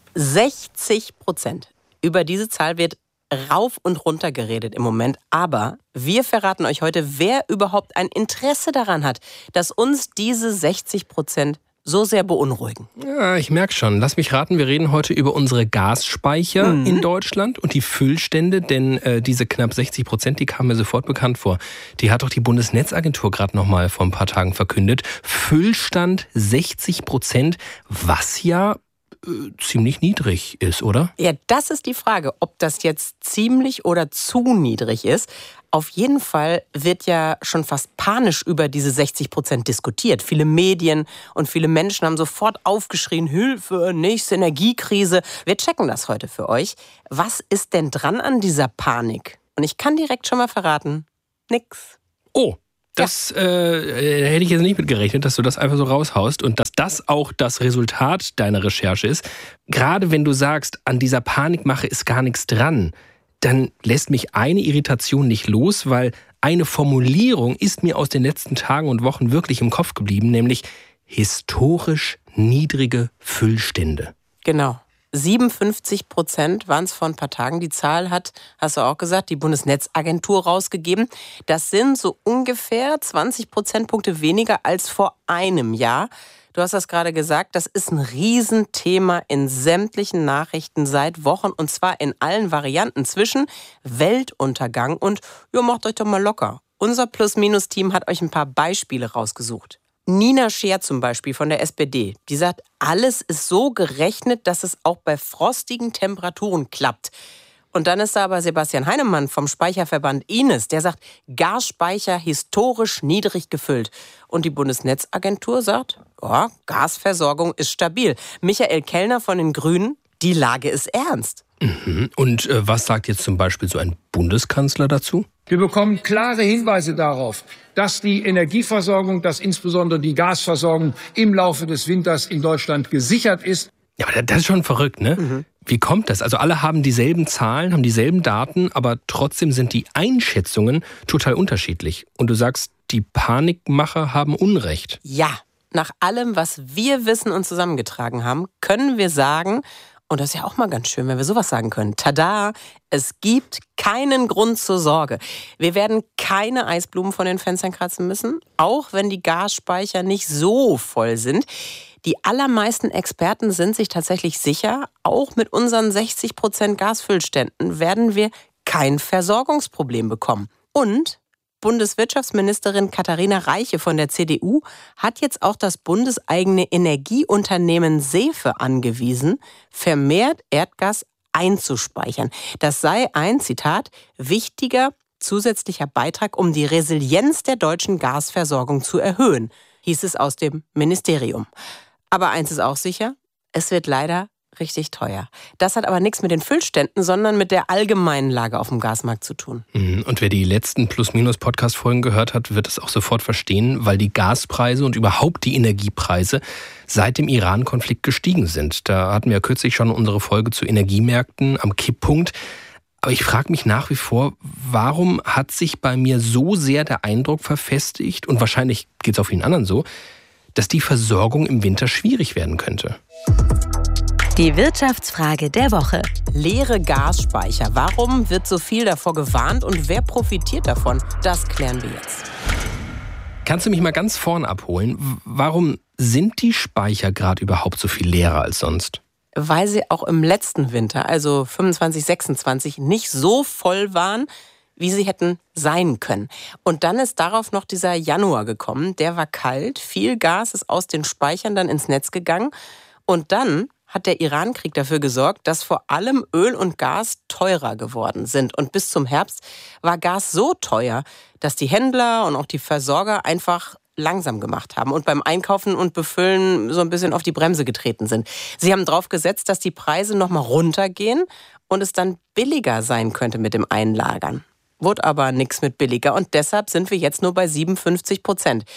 sechzig Prozent. Über diese Zahl wird rauf und runter geredet im Moment. Aber wir verraten euch heute, wer überhaupt ein Interesse daran hat, dass uns diese sechzig Prozent so sehr beunruhigen. Ja, ich merke schon. Lass mich raten, wir reden heute über unsere Gasspeicher mhm. in Deutschland und die Füllstände, denn äh, diese knapp sechzig Prozent, die kamen mir sofort bekannt vor. Die hat doch die Bundesnetzagentur gerade noch mal vor ein paar Tagen verkündet. Füllstand sechzig Prozent, was ja ziemlich niedrig ist, oder? Ja, das ist die Frage, ob das jetzt ziemlich oder zu niedrig ist. Auf jeden Fall wird ja schon fast panisch über diese sechzig Prozent diskutiert. Viele Medien und viele Menschen haben sofort aufgeschrien, Hilfe, nächste Energiekrise. Wir checken das heute für euch. Was ist denn dran an dieser Panik? Und ich kann direkt schon mal verraten, nix. Oh. Das äh, hätte ich jetzt nicht mit gerechnet, dass du das einfach so raushaust und dass das auch das Resultat deiner Recherche ist. Gerade wenn du sagst, an dieser Panikmache ist gar nichts dran, dann lässt mich eine Irritation nicht los, weil eine Formulierung ist mir aus den letzten Tagen und Wochen wirklich im Kopf geblieben, nämlich historisch niedrige Füllstände. Genau. siebenundfünfzig Prozent waren es vor ein paar Tagen. Die Zahl hat, hast du auch gesagt, die Bundesnetzagentur rausgegeben. Das sind so ungefähr zwanzig Prozentpunkte weniger als vor einem Jahr. Du hast das gerade gesagt, das ist ein Riesenthema in sämtlichen Nachrichten seit Wochen und zwar in allen Varianten zwischen Weltuntergang und, ja, macht euch doch mal locker. Unser Plus-Minus-Team hat euch ein paar Beispiele rausgesucht. Nina Scheer zum Beispiel von der S P D, die sagt, alles ist so gerechnet, dass es auch bei frostigen Temperaturen klappt. Und dann ist da aber Sebastian Heinemann vom Speicherverband I N E S, der sagt, Gasspeicher historisch niedrig gefüllt. Und die Bundesnetzagentur sagt, ja, Gasversorgung ist stabil. Michael Kellner von den Grünen, die Lage ist ernst. Mhm. Und äh, was sagt jetzt zum Beispiel so ein Bundeskanzler dazu? Wir bekommen klare Hinweise darauf, dass die Energieversorgung, dass insbesondere die Gasversorgung im Laufe des Winters in Deutschland gesichert ist. Ja, aber das ist schon verrückt, ne? Mhm. Wie kommt das? Also alle haben dieselben Zahlen, haben dieselben Daten, aber trotzdem sind die Einschätzungen total unterschiedlich. Und du sagst, die Panikmacher haben Unrecht. Ja, nach allem, was wir wissen und zusammengetragen haben, können wir sagen, und das ist ja auch mal ganz schön, wenn wir sowas sagen können. Tada, es gibt keinen Grund zur Sorge. Wir werden keine Eisblumen von den Fenstern kratzen müssen, auch wenn die Gasspeicher nicht so voll sind. Die allermeisten Experten sind sich tatsächlich sicher, auch mit unseren sechzig Prozent Gasfüllständen werden wir kein Versorgungsproblem bekommen. Und Bundeswirtschaftsministerin Katharina Reiche von der C D U hat jetzt auch das bundeseigene Energieunternehmen SEFE angewiesen, vermehrt Erdgas einzuspeichern. Das sei ein, Zitat, wichtiger zusätzlicher Beitrag, um die Resilienz der deutschen Gasversorgung zu erhöhen, hieß es aus dem Ministerium. Aber eins ist auch sicher, es wird leider richtig teuer. Das hat aber nichts mit den Füllständen, sondern mit der allgemeinen Lage auf dem Gasmarkt zu tun. Und wer die letzten Plus-Minus-Podcast-Folgen gehört hat, wird es auch sofort verstehen, weil die Gaspreise und überhaupt die Energiepreise seit dem Iran-Konflikt gestiegen sind. Da hatten wir ja kürzlich schon unsere Folge zu Energiemärkten am Kipppunkt. Aber ich frage mich nach wie vor, warum hat sich bei mir so sehr der Eindruck verfestigt, und wahrscheinlich geht es auch vielen anderen so, dass die Versorgung im Winter schwierig werden könnte. Die Wirtschaftsfrage der Woche. Leere Gasspeicher. Warum wird so viel davor gewarnt und wer profitiert davon? Das klären wir jetzt. Kannst du mich mal ganz vorn abholen? Warum sind die Speicher gerade überhaupt so viel leerer als sonst? Weil sie auch im letzten Winter, also fünfundzwanzig, sechsundzwanzig, nicht so voll waren, wie sie hätten sein können. Und dann ist darauf noch dieser Januar gekommen. Der war kalt, viel Gas ist aus den Speichern dann ins Netz gegangen. Und dann hat der Iran-Krieg dafür gesorgt, dass vor allem Öl und Gas teurer geworden sind. Und bis zum Herbst war Gas so teuer, dass die Händler und auch die Versorger einfach langsam gemacht haben und beim Einkaufen und Befüllen so ein bisschen auf die Bremse getreten sind. Sie haben drauf gesetzt, dass die Preise nochmal runtergehen und es dann billiger sein könnte mit dem Einlagern. Wurde aber nichts mit billiger und deshalb sind wir jetzt nur bei siebenundfünfzig Prozent.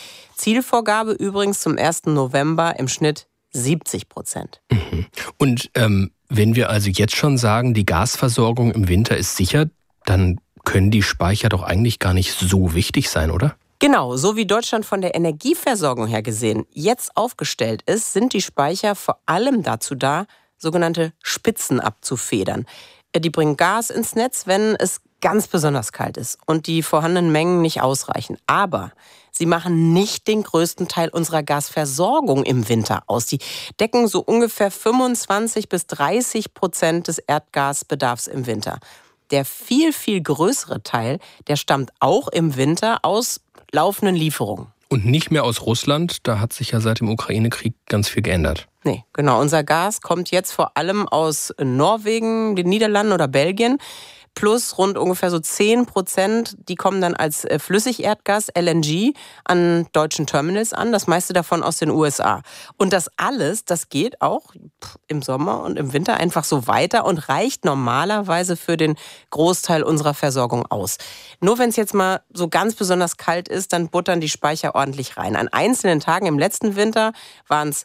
Zielvorgabe übrigens zum ersten November im Schnitt siebzig Prozent. Mhm. Und ähm, Wenn wir also jetzt schon sagen, die Gasversorgung im Winter ist sicher, dann können die Speicher doch eigentlich gar nicht so wichtig sein, oder? Genau, so wie Deutschland von der Energieversorgung her gesehen jetzt aufgestellt ist, sind die Speicher vor allem dazu da, sogenannte Spitzen abzufedern. Die bringen Gas ins Netz, wenn es ganz besonders kalt ist und die vorhandenen Mengen nicht ausreichen. Aber sie machen nicht den größten Teil unserer Gasversorgung im Winter aus. Die decken so ungefähr fünfundzwanzig bis dreißig Prozent des Erdgasbedarfs im Winter. Der viel, viel größere Teil, der stammt auch im Winter aus laufenden Lieferungen. Und nicht mehr aus Russland, da hat sich ja seit dem Ukraine-Krieg ganz viel geändert. Nee, genau. Unser Gas kommt jetzt vor allem aus Norwegen, den Niederlanden oder Belgien. Plus rund ungefähr so zehn Prozent, die kommen dann als Flüssigerdgas, L N G, an deutschen Terminals an. Das meiste davon aus den U S A. Und das alles, das geht auch im Sommer und im Winter einfach so weiter und reicht normalerweise für den Großteil unserer Versorgung aus. Nur wenn es jetzt mal so ganz besonders kalt ist, dann buttern die Speicher ordentlich rein. An einzelnen Tagen im letzten Winter waren es